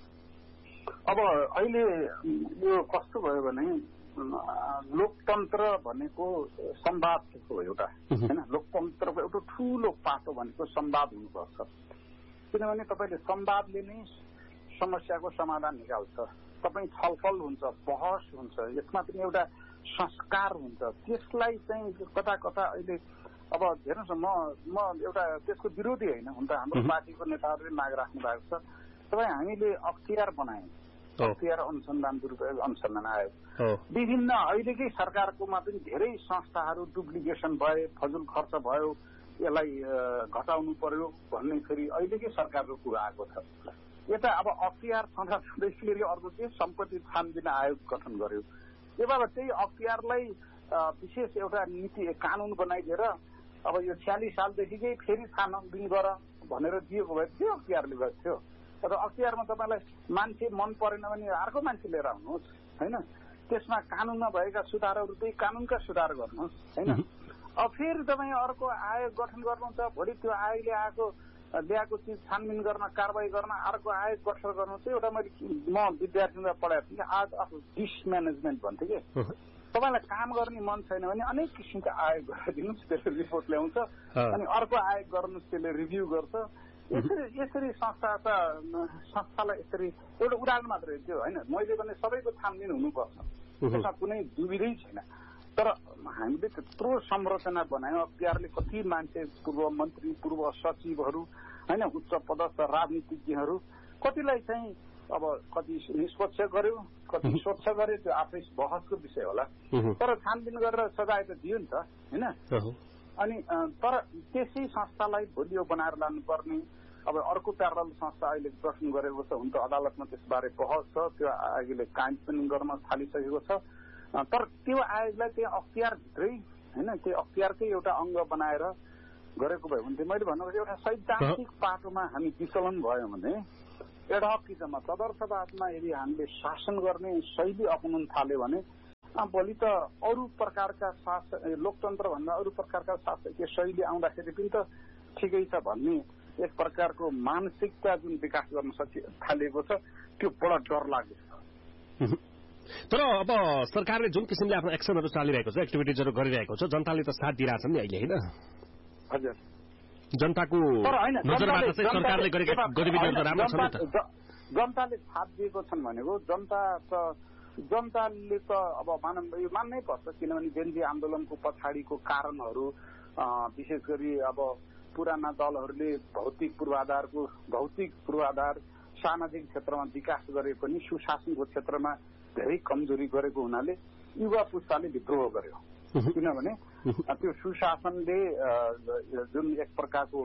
अब अहिले यो कस्तो भयो भने लोकतन्त्र भनेको संवाद हो एउटा होइन, लोकतन्त्रको एउटा ठूलो पाटो भनेको संवाद हुनुपर्छ, किनभने तपाईँले संवादले नै समस्याको समाधान निकाल्छ। तपाईँ छलफल हुन्छ, बहस हुन्छ, यसमा पनि एउटा संस्कार हुन्छ, त्यसलाई चाहिँ कता कता अहिले अब हेर्नुहोस् न, म म एउटा त्यसको विरोधी होइन, हुन त हाम्रो पार्टीको नेताहरूले माग राख्नु भएको छ, तपाईँ हामीले अख्तियार बनायौँ, अख्तियार अनुसन्धान दुरुपयोग अनुसन्धान आयो, विभिन्न अहिलेकै सरकारकोमा पनि धेरै संस्थाहरू डुप्लिकेसन भए, फजुल खर्च भयो, यसलाई घटाउनु पर्यो भन्ने फेरि अहिलेकै सरकारको कुरा आएको छ। यता अब अख्तियार छँदा छँदै फेरि अर्को के सम्पत्ति छानबिन आयोग गठन गर्यो, यो बाबत त्यही अख्तियारलाई विशेष एउटा नीति कानून बनाइदिएर अब यो छ्यालिस सालदेखिकै फेरि छानबिन गर भनेर दिएको भए त्यो अख्तियारले गरेको थियो। तर अख्तियारमा तपाईँलाई मान्छे मन परेन भने अर्को मान्छे लिएर आउनुहोस् होइन, त्यसमा कानूनमा भएका सुधारहरू त्यही कानूनका सुधार गर्नुहोस् होइन। अब फेरि तपाईँ अर्को आयोग गठन गर्नुहुन्छ, भोलि त्यो आयोगले आएको ल्याएको चिज छानबिन गर्न कारवाही गर्न अर्को आयोग गठन गर्नु चाहिँ एउटा मैले म विद्यार्थीमा पढाएको थिएँ आर्ट अफ डिसम्यानेजमेन्ट भन्थेँ कि तपाईँलाई काम गर्ने मन छैन भने अनेक किसिमका आयोग गरिदिनुहोस्, त्यसले रिपोर्ट ल्याउँछ, अनि अर्को आयोग गर्नुहोस् त्यसले रिभ्यू गर्छ, यसरी यसरी संस्था त संस्थालाई यसरी एउटा उदाहरण मात्रै त्यो होइन, मैले भने सबैको छानबिन हुनुपर्छ, त्यसमा कुनै दुविधै छैन। तर हामीले त्यत्रो संरचना बनायौँ, अख्तियारले कति मान्छे पूर्व मन्त्री पूर्व सचिवहरू होइन उच्च पदस्थ राजनीतिज्ञहरू कतिलाई चाहिँ अब कति निष्पक्ष गर्यो कति स्वच्छ गर्यो, त्यो आफै बहसको विषय होला। तर छानबिन गरेर सजाय त दियो नि त होइन। अनि तर त्यसै संस्थालाई बलियो बनाएर लानुपर्ने अब अर्को प्यारल संस्था अहिले गठन गरेको छ, हुन त अदालतमा त्यसबारे बहस छ, त्यो आयोगले कायम पनि गर्न थालिसकेको छ। तर त्यो आयोगलाई त्यो अख्तियारभित्रै होइन त्यो अख्तियारकै एउटा अङ्ग बनाएर गरेको भए हुन्थ्यो। मैले भन्नु एउटा सैद्धान्तिक पाटोमा हामी विचलन भयौँ भने एडहकिजममा तदर्थवादमा यदि हामीले शासन गर्ने शैली अपनाउन थाल्यो भने भोलि त अरू प्रकारका शासन लोकतन्त्र भन्दा अरू प्रकारका शासकीय शैली आउँदाखेरि पनि त ठिकै छ भन्ने एक प्रकारको मानसिकता जुन विकास गर्न सकि थालिएको छ त्यो बडा डर लाग्छ। तर अब सरकारले जुन किसिमले आफ्नो एक्सनहरू चालिरहेको छ, एक्टिभिटिजहरू गरिरहेको छ, जनताले त साथ दिइरहेछन् नि अहिले होइन। हजुर, जनताको नजरबाट चाहिँ सरकारले गरेका गतिविधिहरू त राम्रो छ नि त। जनताले साथ दिएको छन् भनेको जनता त जनताले त अब मान यो मान्नै पर्छ, किनभने जेनजी आन्दोलनको पछाडिको कारणहरू विशेष गरी अब पुराना दलहरूले भौतिक पूर्वाधारको भौतिक पूर्वाधार सामाजिक क्षेत्रमा विकास गरे पनि सुशासनको क्षेत्रमा धेरै कमजोरी गरेको हुनाले युवा पुस्ताले विद्रोह गर्यो। किनभने त्यो सुशासनले जुन एक प्रकारको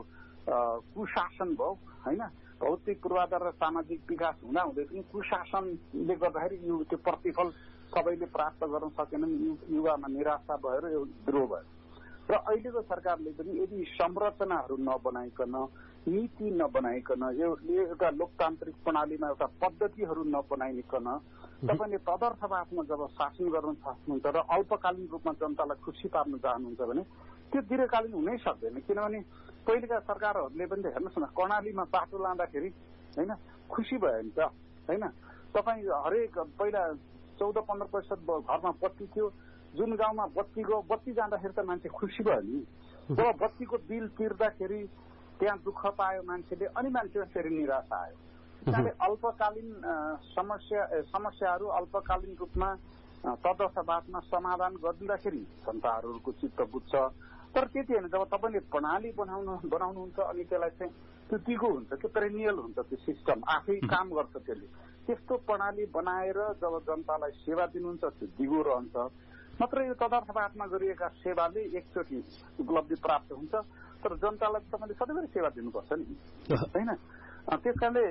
कुशासन भयो होइन, भौतिक पूर्वाधार र सामाजिक विकास हुँदा हुँदै पनि कुशासनले गर्दाखेरि यो त्यो प्रतिफल सबैले प्राप्त गर्न सकेनन्, युवामा निराशा भएर यो विद्रोह भयो। र अहिलेको सरकारले पनि यदि संरचनाहरू नबनाइकन नीति नबनाइकन एउटा लोकतान्त्रिक प्रणालीमा एउटा पद्धतिहरू नबनाइकन तपाईँले तदर्थवादमा जब शासन गर्न सक्नुहुन्छ र अल्पकालीन रूपमा जनतालाई खुसी पार्न चाहनुहुन्छ भने त्यो दीर्घकालीन हुनै सक्दैन। किनभने पहिलेका सरकारहरूले पनि हेर्नुहोस् न, कर्णालीमा बाटो लाँदाखेरि होइन खुसी भयो नि त होइन। तपाईँ हरेक पहिला चौध पन्ध्र प्रतिशत घरमा बत्ती थियो, जुन गाउँमा बत्ती गयो बत्ती जाँदाखेरि त मान्छे खुसी भयो नि। जब बत्तीको बिल तिर्दाखेरि त्यहाँ दुःख पायो मान्छेले, अनि मान्छेमा फेरि निराशा आयो। त्यसैले अल्पकालीन समस्या समस्याहरू अल्पकालीन रूपमा तदर्थवादमा समाधान गरिदिँदाखेरि जनताहरूको चित्त बुझ्छ। तर त्यति होइन, जब तपाईँले प्रणाली बनाउनु बनाउनुहुन्छ अनि त्यसलाई चाहिँ त्यो दिगो हुन्छ, त्यो पेरेनियल हुन्छ, त्यो सिस्टम आफै काम गर्छ त्यसले। त्यस्तो प्रणाली बनाएर जब जनतालाई सेवा दिनुहुन्छ त्यो दिगो रहन्छ। मात्र यो तदर्थवादमा गरिएका सेवाले एकचोटि उपलब्धि प्राप्त हुन्छ, तर जनतालाई तपाईँले सधैँभरि सेवा दिनुपर्छ नि होइन। त्यस कारणले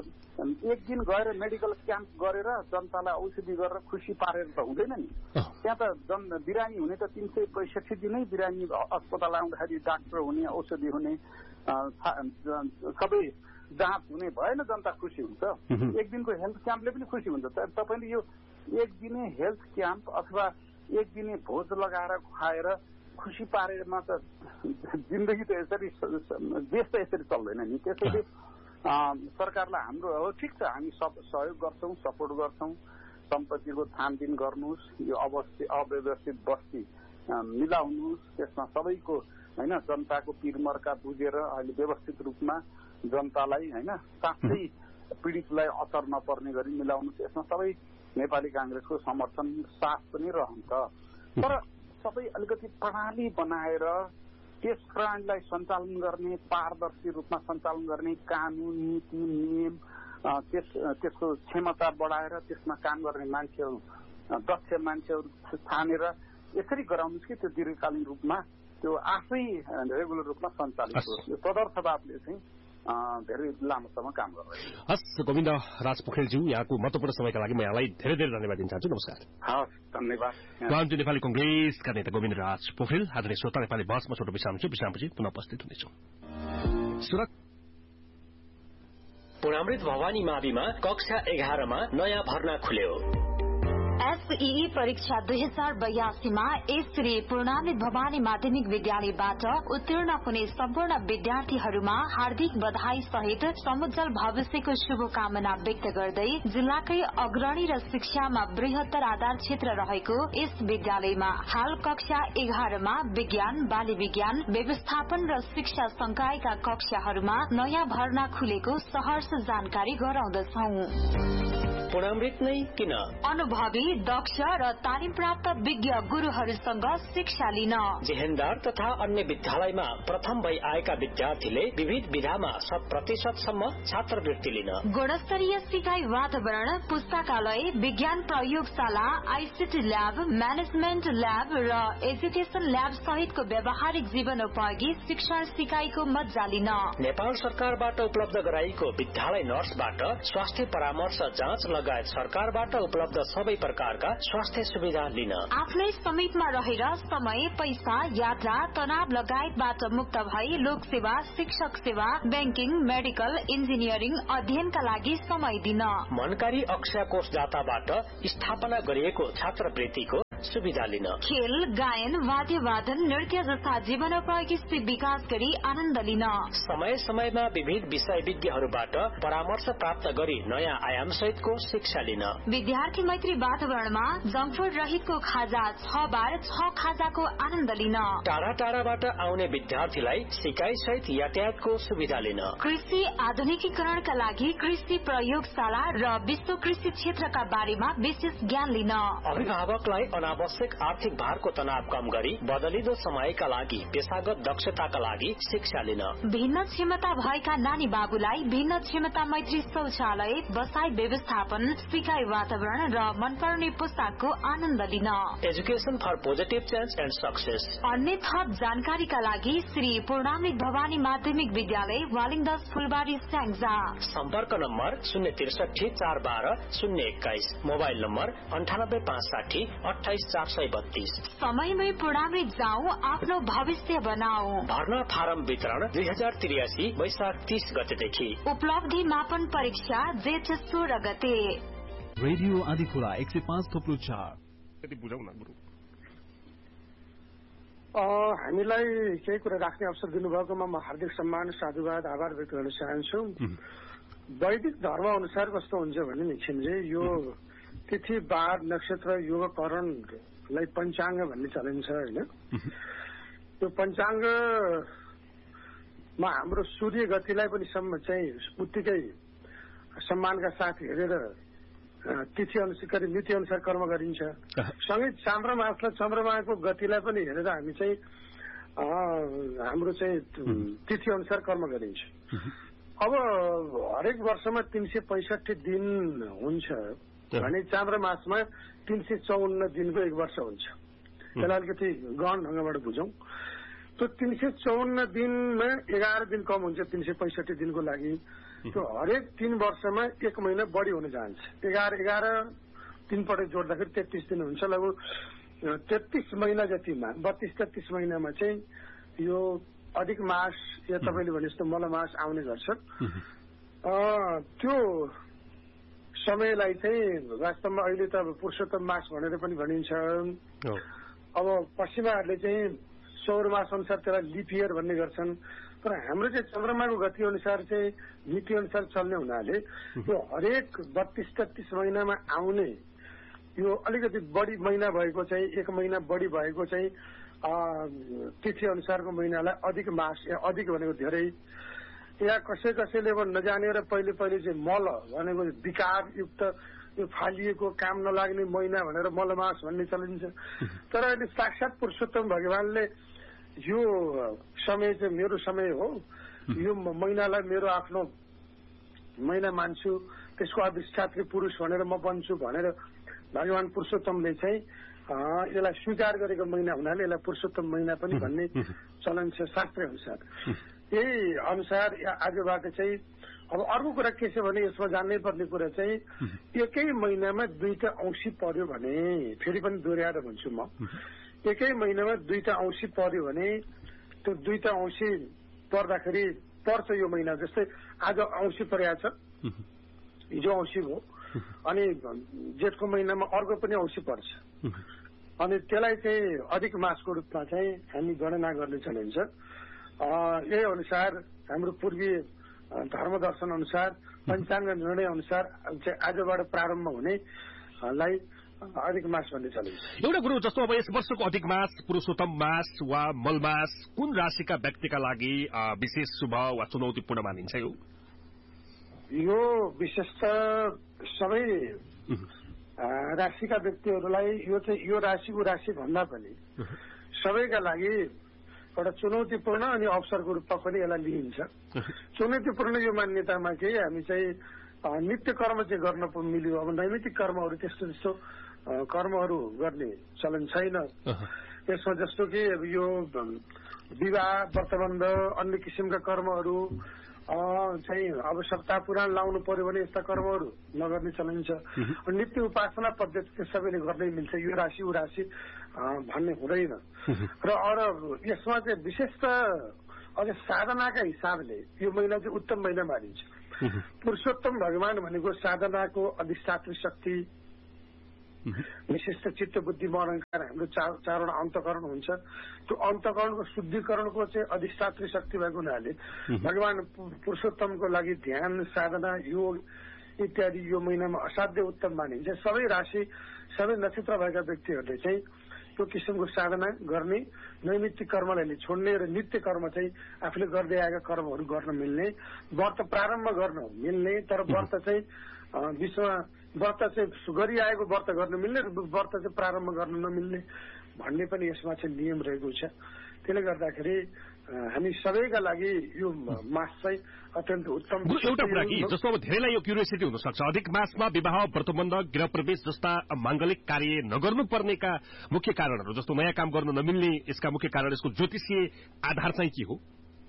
एक दिन गएर मेडिकल क्याम्प गरेर जनतालाई औषधि गरेर खुसी पारेर त हुँदैन नि। त्यहाँ त जन बिरामी हुने त तीन सय पैँसठी दिनै बिरामी अस्पताल आउँदाखेरि डाक्टर हुने औषधि हुने सबै जाँच हुने भएन, जनता खुसी हुन्छ। एक दिनको हेल्थ क्याम्पले पनि खुसी हुन्छ। तपाईँले यो एक दिने हेल्थ क्याम्प अथवा एक दिने भोज लगाएर खुवाएर खुसी पारेमा त जिन्दगी त यसरी देश त यसरी चल्दैन नि। त्यसैले सरकारलाई हाम्रो हो ठिक छ, हामी सब सहयोग गर्छौँ, सपोर्ट गर्छौँ, सम्पत्तिको छानबिन गर्नुहोस्, यो अवस्थित अव्यवस्थित बस्ती मिलाउनुहोस्, त्यसमा सबैको होइन जनताको पिरमर्का बुझेर अहिले व्यवस्थित रूपमा जनतालाई होइन साँच्चै पीडितलाई असर नपर्ने गरी मिलाउनुहोस्। यसमा सबै नेपाली काङ्ग्रेसको समर्थन साथ पनि रहन्छ। तर सबै अलिकति प्रणाली बनाएर त्यस प्रणालीलाई सञ्चालन गर्ने, पारदर्शी रूपमा सञ्चालन गर्ने कानुन नीति नियम त्यस त्यसको क्षमता बढाएर त्यसमा काम गर्ने मान्छेहरू दक्ष मान्छेहरू छानेर यसरी गराउनुहोस् कि त्यो दीर्घकालीन रूपमा त्यो आफै रेगुलर रूपमा सञ्चालित होस्। यो तदर्थवादले चाहिँ धेरै लामोसम्म काम गर्छ। हस् गोविन्द राज पोखरेलज्यू, यहाँको महत्त्वपूर्ण समयका लागि म यहाँलाई धेरै धेरै धन्यवाद दिन चाहन्छु। नमस्कार। हस् धन्यवाद। वामपन्थी नेपाली कङ्ग्रेसका नेता गोविन्द राज पोखरेल। आदरणीय श्रोता, नेपाली बहसमा छोटो विश्राम छु, विश्रामपछि पुनः उपस्थित हुनेछौँ। पुनामृत भवानी माविमा कक्षा एघारमा नयाँ भर्ना खुल्यो। एसईई परीक्षा दुई हजार बयासीमा श्री पूर्णामित भवानी माध्यमिक विद्यालयबाट उत्तीर्ण हुने सम्पूर्ण विद्यार्थीहरूमा हार्दिक बधाई सहित समुज्जल भविष्यको शुभकामना व्यक्त गर्दै जिल्लाकै अग्रणी र शिक्षामा बृहत्तर आधार क्षेत्र रहेको यस विद्यालयमा हाल कक्षा एघारमा विज्ञान बाली विज्ञान व्यवस्थापन र शिक्षा संकायका कक्षाहरूमा नयाँ भर्ना खुलेको सहर्ष जानकारी गराउँदछौ। पूर्णामृत नै किन? अनुभवी दक्ष र तालिम प्राप्त विज्ञ गुरूहरूसँग शिक्षा लिन। जेहेन्दार तथा अन्य विद्यालयमा प्रथम भई आएका विद्यार्थीले विविध विधामा शत प्रतिशतसम्म छात्रवृत्ति लिन। गुणस्तरीय सिकाइ वातावरण, पुस्तकालय, विज्ञान प्रयोगशाला, आईसीटी ल्याब, म्यानेजमेन्ट ल्याब र एजुकेशन ल्याब सहितको व्यावहारिक जीवनोपयोगी शिक्षण सिकाइको मज्जा लिन। नेपाल सरकारबाट उपलब्ध गराइएको विद्यालय नर्सबाट स्वास्थ्य परामर्श जाँच लगायत सरकारबाट उपलब्ध सबै प्रकारका स्वास्थ्य सुविधा लिन। आफ्नै समीपमा रहेर समय, पैसा, यात्रा, तनाव लगायतबाट मुक्त भई लोक सेवा, शिक्षक सेवा, ब्याङ्किङ, मेडिकल, इन्जिनियरिङ अध्ययनका लागि समय दिन। मनकारी अक्षय कोषदाताबाट स्थापना गरिएको छात्रवृत्तिको सुविधा लिन। खेल, गायन, वाद्यवादन, नृत्य जस्ता जीवनोपयोगी विकास गरी आनन्द लिन। समय समयमा विविध विषय विज्ञहरूबाट परामर्श प्राप्त गरी नयाँ आयाम सहितको शिक्षा लिन। विद्यार्थी मैत्री वातावरणमा जङ्क फुड रहितको खाजा छ बार छ खाजाको आनन्द लिन। टाढा टाढाबाट आउने विद्यार्थीलाई सिकाइ सहित यातायातको सुविधा लिन। कृषि आधुनिकीकरणका लागि कृषि प्रयोगशाला र विश्व कृषि क्षेत्रका बारेमा विशेष ज्ञान लिन। अभिभावकलाई अनावश्यक आर्थिक भारको तनाव कम गरी बदलिदो समयका लागि पेशागत दक्षताका लागि शिक्षा लिन। भिन्न क्षमता भएका नानी बाबुलाई भिन्न क्षमता मैत्री शौचालय, बसाई व्यवस्थापन, सिकाइ वातावरण र मनपर्ने पुस्तकको आनन्द लिन। Education for positive change and success. अन्य थप जानकारीका लागि श्री पूर्णामित भवानी माध्यमिक विद्यालय वालिङदस फुलबारी स्याङ्जा। सम्पर्क नम्बर शून्य त्रिसठी चार बाह्र शून्य एक्काइस, मोबाइल नम्बर अन्ठानब्बे पाँच साठी अठाइस चार सय बत्तीस। समयमै पूर्णामित जाउँ, आफ्नो भविष्य बनाऊ। भर्ना फारम वितरण दुई हजार त्रियासी वैशाख तीस गतेदेखि। उपलब्धि मापन परीक्षा जेठ सोह्र गते। रेडियो आदिखुला एक सय पाँच थोप्लो चार। हामीलाई केही कुरा राख्ने अवसर दिनुभएकोमा म हार्दिक सम्मान, साधुवाद, आभार व्यक्त गर्न चाहन्छु। वैदिक धर्म अनुसार कस्तो हुन्छ भने निखिलजी, यो तिथि, बार, नक्षत्र, योगकरणलाई पञ्चाङ्ग भन्ने चलिन्छ होइन। त्यो पञ्चाङ्गमा हाम्रो सूर्य गतिलाई पनि सम्म चाहिँ उत्तिकै सम्मानका साथ हेरेर तिथि अनुसार मिति अनुसार कर्म गरिन्छ। सँगै चन्द्रमासलाई चन्द्रमाको गतिलाई पनि हेरेर हामी चाहिँ हाम्रो चाहिँ तिथि अनुसार कर्म गरिन्छ। अब हरेक वर्षमा तीन सय पैँसठी दिन हुन्छ भने चन्द्रमासमा तीन सय चौन्न दिनको एक वर्ष हुन्छ। त्यसलाई अलिकति गहन ढङ्गबाट बुझौँ। त्यो तीन सय चौन्न दिनमा एघार दिन कम हुन्छ तीन सय पैँसठी दिनको लागि। त्यो हरेक तीन वर्षमा एक महिना बढी हुन जान्छ। एघार एघार तीनपटक जोड्दाखेरि तेत्तिस दिन हुन्छ। लगभग तेत्तिस महिना जतिमा बत्तीस तेत्तिस महिनामा चाहिँ यो अधिक मास या तपाईँले भने जस्तो मलमास आउने गर्छ। त्यो समयलाई चाहिँ वास्तवमा अहिले त पुरुषोत्तम मास भनेर पनि भनिन्छ। अब पश्चिमाहरूले चाहिँ सौर मास अनुसार त्यसलाई लिप इयर भन्ने गर्छन्। तर हाम्रो चाहिँ चन्द्रमाको गति अनुसार चाहिँ मिति अनुसार चल्ने हुनाले यो हरेक बत्तीस तेत्तिस महिनामा आउने यो अलिकति बढी महिना भएको चाहिँ एक महिना बढी भएको चाहिँ तिथि अनुसारको महिनालाई अधिक मास या अधिक भनेको धेरै या कसै कसैले अब नजानेर पहिले पहिले चाहिँ मल भनेको विकारयुक्त यो फालिएको काम नलाग्ने महिना भनेर मलमास भन्ने चलिन्छ। तर अहिले साक्षात् पुरुषोत्तम भगवानले यो समय चाहिँ मेरो समय हो, यो महिनालाई मेरो आफ्नो महिना मान्छु, त्यसको अधिष्ठात्री पुरुष भनेर म बन्छु भनेर भगवान पुरुषोत्तमले चाहिँ यसलाई स्वीकार गरेको महिना हुनाले यसलाई पुरुषोत्तम महिना पनि भन्ने चलन छ शास्त्र अनुसार। यही अनुसार आजबाट चाहिँ अब अर्को कुरा के छ भने यसमा जान्नै पर्ने कुरा चाहिँ एकै महिनामा दुईटा औँसी पर्यो भने, फेरि पनि दोहोऱ्याएर भन्छु म, एकै महिनामा दुईटा औँसी पर्यो भने त्यो दुईटा औँसी पर्दाखेरि पर्छ यो महिना। जस्तै आज औँसी परेको छ, हिजो औँसी भयो, अनि जेठको महिनामा अर्को पनि औँसी पर्छ अनि त्यसलाई चाहिँ अधिक मासको रूपमा चाहिँ हामी गणना गर्ने चलिन्छ। यही अनुसार हाम्रो पूर्वीय धर्म दर्शन अनुसार पञ्चाङ्ग निर्णय अनुसार चाहिँ आजबाट प्रारम्भ हुनेलाई अधिक मास भन्ने चलिन्छ। एउटा कुरो जस्तो अब यस वर्षको अधिक मास पुरुषोत्तम मास वा मलमास कुन राशिका व्यक्तिका लागि विशेष शुभ वा चुनौतीपूर्ण मानिन्छ? यो यो विशेष त सबै राशिका व्यक्तिहरूलाई यो चाहिँ यो राशि ऊ राशि भन्दा पनि सबैका लागि एउटा चुनौतीपूर्ण अनि अवसरको रूपमा पनि यसलाई लिइन्छ। चुनौतीपूर्ण यो मान्यतामा कि हामी चाहिँ नित्य कर्म चाहिँ गर्न मिल्यो। अब नैमित्तिक कर्महरू त्यस्तो त्यस्तो कर्महरू गर्ने चलन छैन यसमा। जस्तो कि अब यो विवाह व्रतबन्ध अन्य किसिमका कर्महरू चाहिँ आवश्यकता पुराण लाउनु पर्यो भने यस्ता कर्महरू नगर्ने चलन छ। नित्य उपासना पद्धति सबैले गर्नै मिल्छ। यो राशि ऊ राशि भन्ने हुँदैन। र अरू यसमा चाहिँ विशेष त अझ साधनाका हिसाबले यो महिना चाहिँ उत्तम महिना मानिन्छ। पुरुषोत्तम भगवान भनेको साधनाको अधिष्ठात्री शक्ति विशिष्ट चित्त बुद्धि मन अहंकार हाम्रो चारवटा अन्तकरण हुन्छ। त्यो अन्तकरणको शुद्धिकरणको चाहिँ अधिष्ठात्री शक्ति भएको हुनाले भगवान पुरुषोत्तमको लागि ध्यान साधना योग इत्यादि यो महिनामा असाध्य उत्तम मानिन्छ। सबै राशि सबै नक्षत्र भएका व्यक्तिहरूले चाहिँ त्यो किसिमको साधना गर्ने नैमित्तिक कर्मलाई छोड्ने र नित्य कर्म चाहिँ आफूले गर्दै आएका कर्महरू गर्न मिल्ने व्रत प्रारम्भ गर्न मिल्ने। तर व्रत चाहिँ विश्वमा व्रत चाहिँ गरिआएको व्रत गर्न मिल्ने र व्रत चाहिँ प्रारम्भ गर्न नमिल्ने भन्ने पनि यसमा चाहिँ नियम रहेको छ। त्यसले गर्दाखेरि हामी सबैका लागि यो मास चाहिँ अत्यन्त उत्तम। एउटा कुरा कि जस्तो अब धेरैलाई यो क्युरियोसिटी हुन सक्छ, अधिक मासमा विवाह व्रतबन्ध गृह प्रवेश जस्ता मांगलिक कार्य नगर्नुपर्नेका मुख्य कारणहरू जस्तो नयाँ काम गर्न नमिल्ने यसका मुख्य कारण यसको ज्योतिषीय आधार चाहिँ के हो?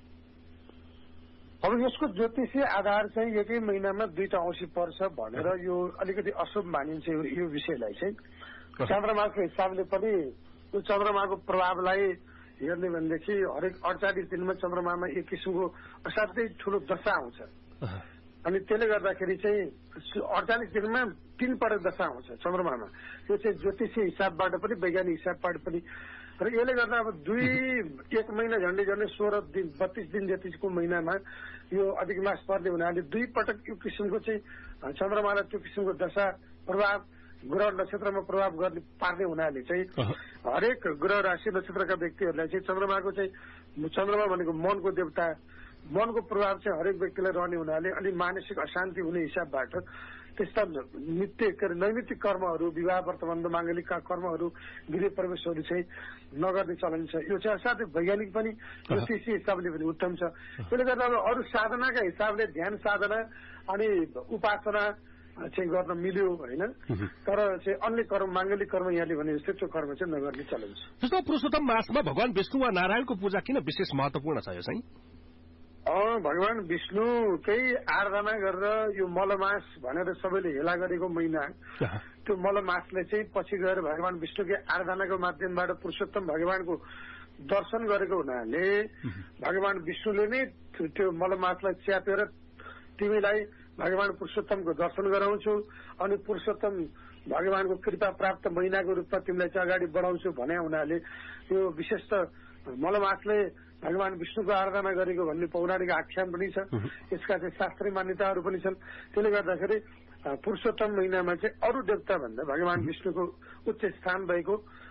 अब यसको ज्योतिषीय आधार चाहिँ एकै महिनामा दुईटा औँसी पर्छ भनेर यो अलिकति अशुभ मानिन्छ। यो विषयलाई चाहिँ चन्द्रमाको हिसाबले पनि यो चन्द्रमाको प्रभावलाई हेर्ने भनेदेखि हरेक अडचालिस दिनमा चन्द्रमामा एक किसिमको असाध्यै ठूलो दशा आउँछ अनि त्यसले गर्दाखेरि चाहिँ अडचालिस दिनमा तीन पटक दशा आउँछ चन्द्रमामा। यो चाहिँ ज्योतिषीय हिसाबबाट पनि वैज्ञानिक हिसाबबाट पनि। र यसले गर्दा अब दुई एक महिना झन्डै झन्डै सोह्र दिन बत्तीस दिन जतिको महिनामा यो अधिक मास पर्ने हुनाले दुई पटक यो किसिमको चाहिँ चन्द्रमालाई त्यो किसिमको दशा प्रभाव ग्रह नक्षत्रमा प्रभाव गर्ने पार्ने हुनाले चाहिँ हरेक ग्रह राशि नक्षत्रका व्यक्तिहरूलाई चाहिँ चन्द्रमाको चाहिँ चन्द्रमा भनेको मनको देवता मनको प्रभाव चाहिँ हरेक व्यक्तिलाई रहने हुनाले अलि मानसिक अशान्ति हुने हिसाबबाट त्यस्ता नित्य नैमित्तिक कर्महरू विवाह व्रतबन्ध मांगलिक कर्महरू गृह प्रवेशहरू चाहिँ नगर्ने चलन छ। यो चाहिँ असाध्यै वैज्ञानिक पनि ज्योतिषीय हिसाबले पनि उत्तम छ। त्यसले गर्दा अब अरू साधनाका हिसाबले ध्यान साधना अनि उपासना चाहिँ गर्न मिल्यो होइन। तर चाहिँ अन्य कर्म मांगलिक कर्म यहाँले भने जस्तै त्यो कर्म चाहिँ नगर्ने चलन छ। जस्तो पुरुषोत्तम मासमा भगवान विष्णु वा नारायणको पूजा किन विशेष महत्वपूर्ण छ? यो चाहिँ भगवान विष्णुकै आराधना गरेर यो मलमास भनेर सबैले हेला गरेको महिना त्यो मलमासले चाहिँ पछि गएर भगवान विष्णुकै आराधनाको माध्यमबाट पुरुषोत्तम भगवानको दर्शन गरेको हुनाले भगवान विष्णुले नै त्यो मलमासलाई च्यापेर तिमीलाई भगवान पुरुषोत्तमको दर्शन गराउँछु अनि पुरुषोत्तम भगवानको कृपा प्राप्त महिनाको रूपमा तिमीलाई चाहिँ अगाडि बढाउँछु भने हुनाले यो विशेष त मलमासले भगवान विष्णुको आराधना गरेको भन्ने पौराणिक आख्यान पनि छ। यसका चाहिँ शास्त्रीय मान्यताहरू पनि छन्। त्यसले गर्दाखेरि पुरुषोत्तम महिनामा चाहिँ अरू देवता भन्दा भगवान विष्णुको उच्च स्थान भएको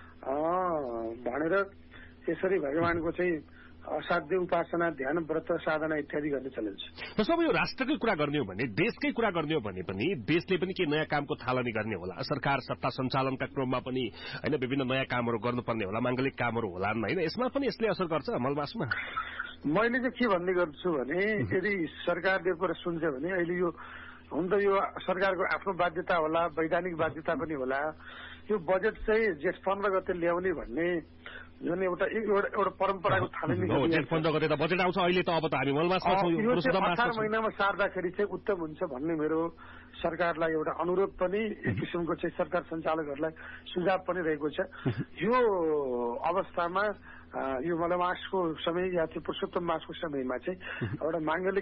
भनेर यसरी भगवानको चाहिँ असाध्य उपासना ध्यान व्रत साधना इत्यादि गर्ने चलन छ। जस्तो अब यो राष्ट्रकै कुरा गर्ने हो भने देशकै कुरा गर्ने हो भने पनि देशले पनि के नयाँ कामको थालनी गर्ने होला, सरकार सत्ता सञ्चालनका क्रममा पनि होइन विभिन्न नयाँ कामहरू गर्नुपर्ने होला, मांगलिक कामहरू होलान् होइन, यसमा पनि यसले असर गर्छ मलमासमा? मैले चाहिँ के भन्ने गर्छु भने यदि सरकारले कुरा सुन्छ भने अहिले यो हुन त यो सरकारको आफ्नो बाध्यता होला, वैधानिक बाध्यता पनि होला। यो बजेट चाहिँ जेठ पन्ध्र गते ल्याउने भन्ने जुन एउटा एउटा परम्पराको थालनी जेठ पन्ध्र गते त बजेट आउँछ। अहिले त अब त हामी मलमासमा छौँ। यो चाहिँ अठार महिनामा सार्दाखेरि चाहिँ उत्तम हुन्छ भन्ने मेरो सरकारलाई एउटा अनुरोध पनि एक किसिमको चाहिँ सरकार सञ्चालकहरूलाई सुझाव पनि रहेको छ। यो अवस्थामा यो मलमासको समय या चाहिँ पुरुषोत्तम मासको समयमा चाहिँ एउटा मांगलिक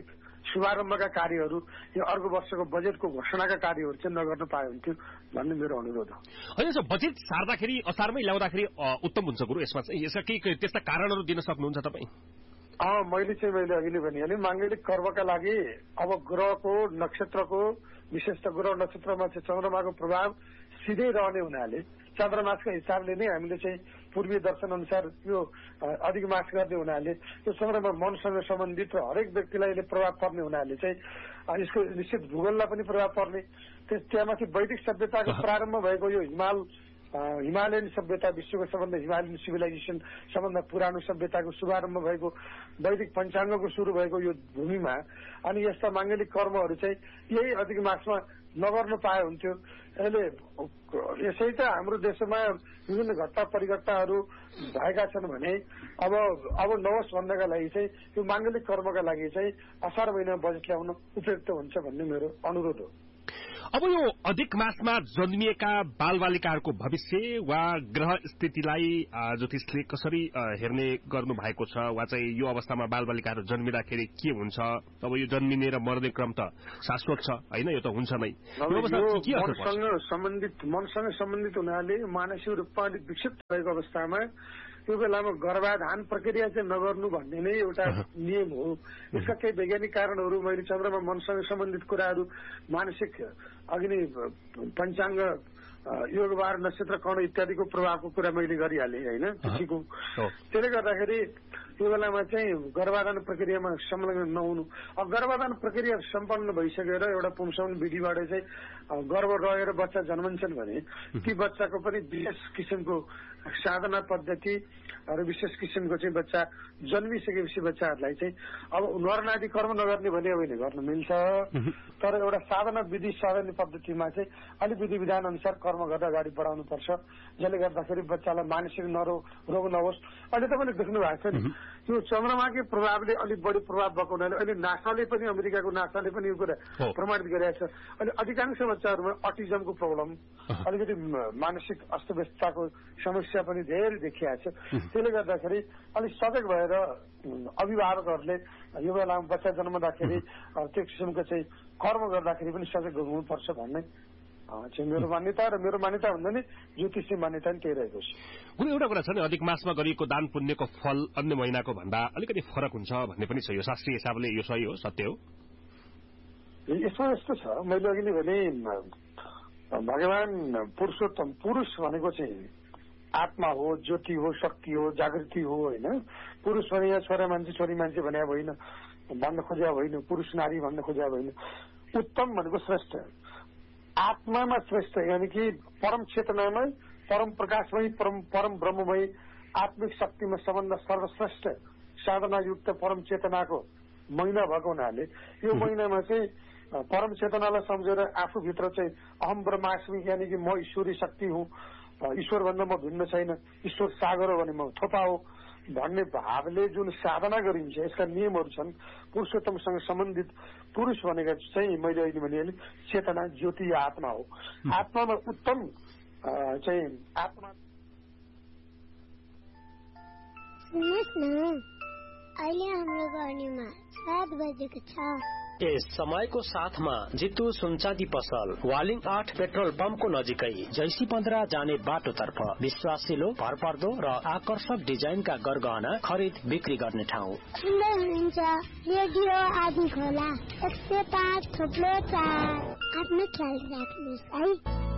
शुभारम्भका कार्यहरू यो अर्को वर्षको बजेटको घोषणाका कार्यहरू चाहिँ नगर्नु पाए हुन्थ्यो भन्ने मेरो अनुरोध हो। होइन सर, बजेट सार्दाखेरि असारमै ल्याउँदाखेरि उत्तम हुन्छ गुरु। यसमा चाहिँ यसका केही त्यस्ता कारणहरू दिन सक्नुहुन्छ तपाईँ? अँ मैले चाहिँ मैले अघि नै भनिहालेँ, माङ्गलिक कर्मका लागि अब ग्रहको नक्षत्रको विशेषतः ग्रह नक्षत्रमा चाहिँ चन्द्रमाको प्रभाव सिधै रहने हुनाले चन्द्रमासका हिसाबले नै हामीले चाहिँ पूर्वीय दर्शन अनुसार यो अधिक मास गर्ने हुनाले यो चन्द्रमा मनसँग सम्बन्धित र हरेक व्यक्तिलाई यसले प्रभाव पर्ने हुनाले चाहिँ यसको निश्चित भूगोललाई पनि प्रभाव पर्ने। त्यहाँमाथि वैदिक सभ्यताको प्रारम्भ भएको यो हिमाल हिमालयन सभ्यता, विश्वको सबभन्दा हिमालयन सिभिलाइजेसन, सबभन्दा पुरानो सभ्यताको शुभारम्भ भएको वैदिक पञ्चाङ्गको सुरु भएको यो भूमिमा अनि यस्ता माङ्गलिक कर्महरू चाहिँ यही अधिक मासमा नगर्नु पाए हुन्थ्यो। यसले यसै त हाम्रो देशमा विभिन्न घटना परिघटनाहरू भएका छन् भने अब अब नहोस् भन्नका लागि चाहिँ यो माङ्गलिक कर्मका लागि चाहिँ असार महिनामा बजेट ल्याउन उपयुक्त हुन्छ भन्ने मेरो अनुरोध हो। अब यो अधिक मासमा जन्मिएका बालबालिकाहरूको भविष्य वा ग्रह स्थितिलाई ज्योतिषले कसरी हेर्ने गर्नु भएको छ, वा चाहिँ यो अवस्थामा बालबालिकाहरू जन्मिँदाखेरि के हुन्छ? अब यो जन्मिने र मर्ने क्रम त शाश्वत छ होइन, यो त हुन्छ नै। मनसँग सम्बन्धित मनसँग सम्बन्धित हुनाले मानसिक रूपमा अलिक विक्षिप्त भएको अवस्थामा त्यो बेलामा गर्भाधान प्रक्रिया चाहिँ नगर्नु भन्ने नै एउटा नियम हो। यसका केही वैज्ञानिक कारणहरू मैले चन्द्रमा मनसँग सम्बन्धित कुराहरू मानसिक अघि नै पञ्चाङ्ग योगबार नक्षत्र कर्ण इत्यादिको प्रभावको कुरा मैले गरिहालेँ होइन कृषिको। त्यसले गर्दाखेरि त्यो बेलामा चाहिँ गर्भाधान प्रक्रियामा संलग्न नहुनु। अब गर्भाधान प्रक्रिया सम्पन्न भइसकेर एउटा पुंसवन विधिबाट चाहिँ गर्भ रहेर बच्चा जन्मन्छन् भने ती बच्चाको पनि विशेष किसिमको साधना पद्धति र विशेष किसिमको चाहिँ बच्चा जन्मिसकेपछि बच्चाहरूलाई चाहिँ अब नरनादी कर्म नगर्ने भने होइन, गर्न मिल्छ, तर एउटा साधना विधि साधना पद्धतिमा चाहिँ अलिक विधि विधान अनुसार कर्म गर्दा अगाडि बढाउनुपर्छ, जसले गर्दाखेरि बच्चालाई मानसिक नरो रोग नहोस्। अहिले तपाईँले देख्नु भएको छ नि यो चन्द्रमाकै प्रभावले अलिक बढी प्रभाव भएको हुनाले अहिले नासाले पनि अमेरिकाको नासाले पनि यो कुरा प्रमाणित गरिरहेको छ। अहिले अधिकांश बच्चाहरूमा अटिजमको प्रब्लम, अलिकति मानसिक अस्तव्यस्तताको समस्या पनि धेरै देखिएको छ। त्यसले गर्दाखेरि अलिक सजग भएर अभिभावकहरूले यो बेलामा बच्चा जन्मदाखेरि त्यो किसिमको चाहिँ कर्म गर्दाखेरि पनि सजग हुनुपर्छ भन्ने चाहिँ मेरो मान्यता र मेरो मान्यता भन्दा नि ज्योतिषी मान्यता नि त्यही रहेको छ। गुरु एउटा कुरा छ नि, अधिक मासमा गरिएको दान पुण्यको फल अन्य महिनाको भन्दा अलिकति फरक हुन्छ भन्ने पनि छ, यो शास्त्रीय हिसाबले यो सही हो, सत्य हो? यसमा यस्तो छ, मैले अघि नै भने भगवान पुरुषोत्तम, पुरुष भनेको चाहिँ आत्मा हो, ज्योति हो, शक्ति हो, जागृति हो होइन। पुरुष भने यहाँ छोरा मान्छे छोरी मान्छे भने होइन, भन्न खोज्या होइन, पुरुष नारी भन्न खोज्या होइन। उत्तम भनेको श्रेष्ठ, आत्मामा श्रेष्ठ, यानि कि परम चेतनामै, परम प्रकाशमै, परम परम ब्रह्ममै, आत्मिक शक्तिमा सबभन्दा सर्वश्रेष्ठ साधनायुक्त परम चेतनाको महिना भएको हुनाले यो महिनामा चाहिँ परम चेतनालाई सम्झेर आफूभित्र चाहिँ अहम ब्रह्मास्मि यानि कि म ईश्वरी शक्ति हुँ, ईश्वरभन्दा म भिन्न छैन, ईश्वर सागर हो भने म थोपा हो भन्ने भावले जुन साधना गरिन्छ यसका नियमहरू छन्। पुरुषोत्तमसँग सम्बन्धित पुरुष भनेका चाहिँ मैले अहिले भने चेतना, ज्योति या आत्मा हो। आत्मामा उत्तम चाहिँ आत्मा। सुन्नुहोस् न, अहिले हाम्रो गर्नीमा सात बजेको छ। यस समयको साथमा जितु सुनचाँदी पसल वालिङ आठ पेट्रोल पम्पको नजिकै जैसी पन्ध्र जाने बाटोतर्फ विश्वासिलो, भरपर्दो र आकर्षक डिजाइनका गरगहना खरिद बिक्री गर्ने ठाउँ। सुन्दै हुनुहुन्छ रेडियो आदि खोला एक सय पाँच थोप्लो चार। आफ्नो ख्याल राख्नुहोस् है।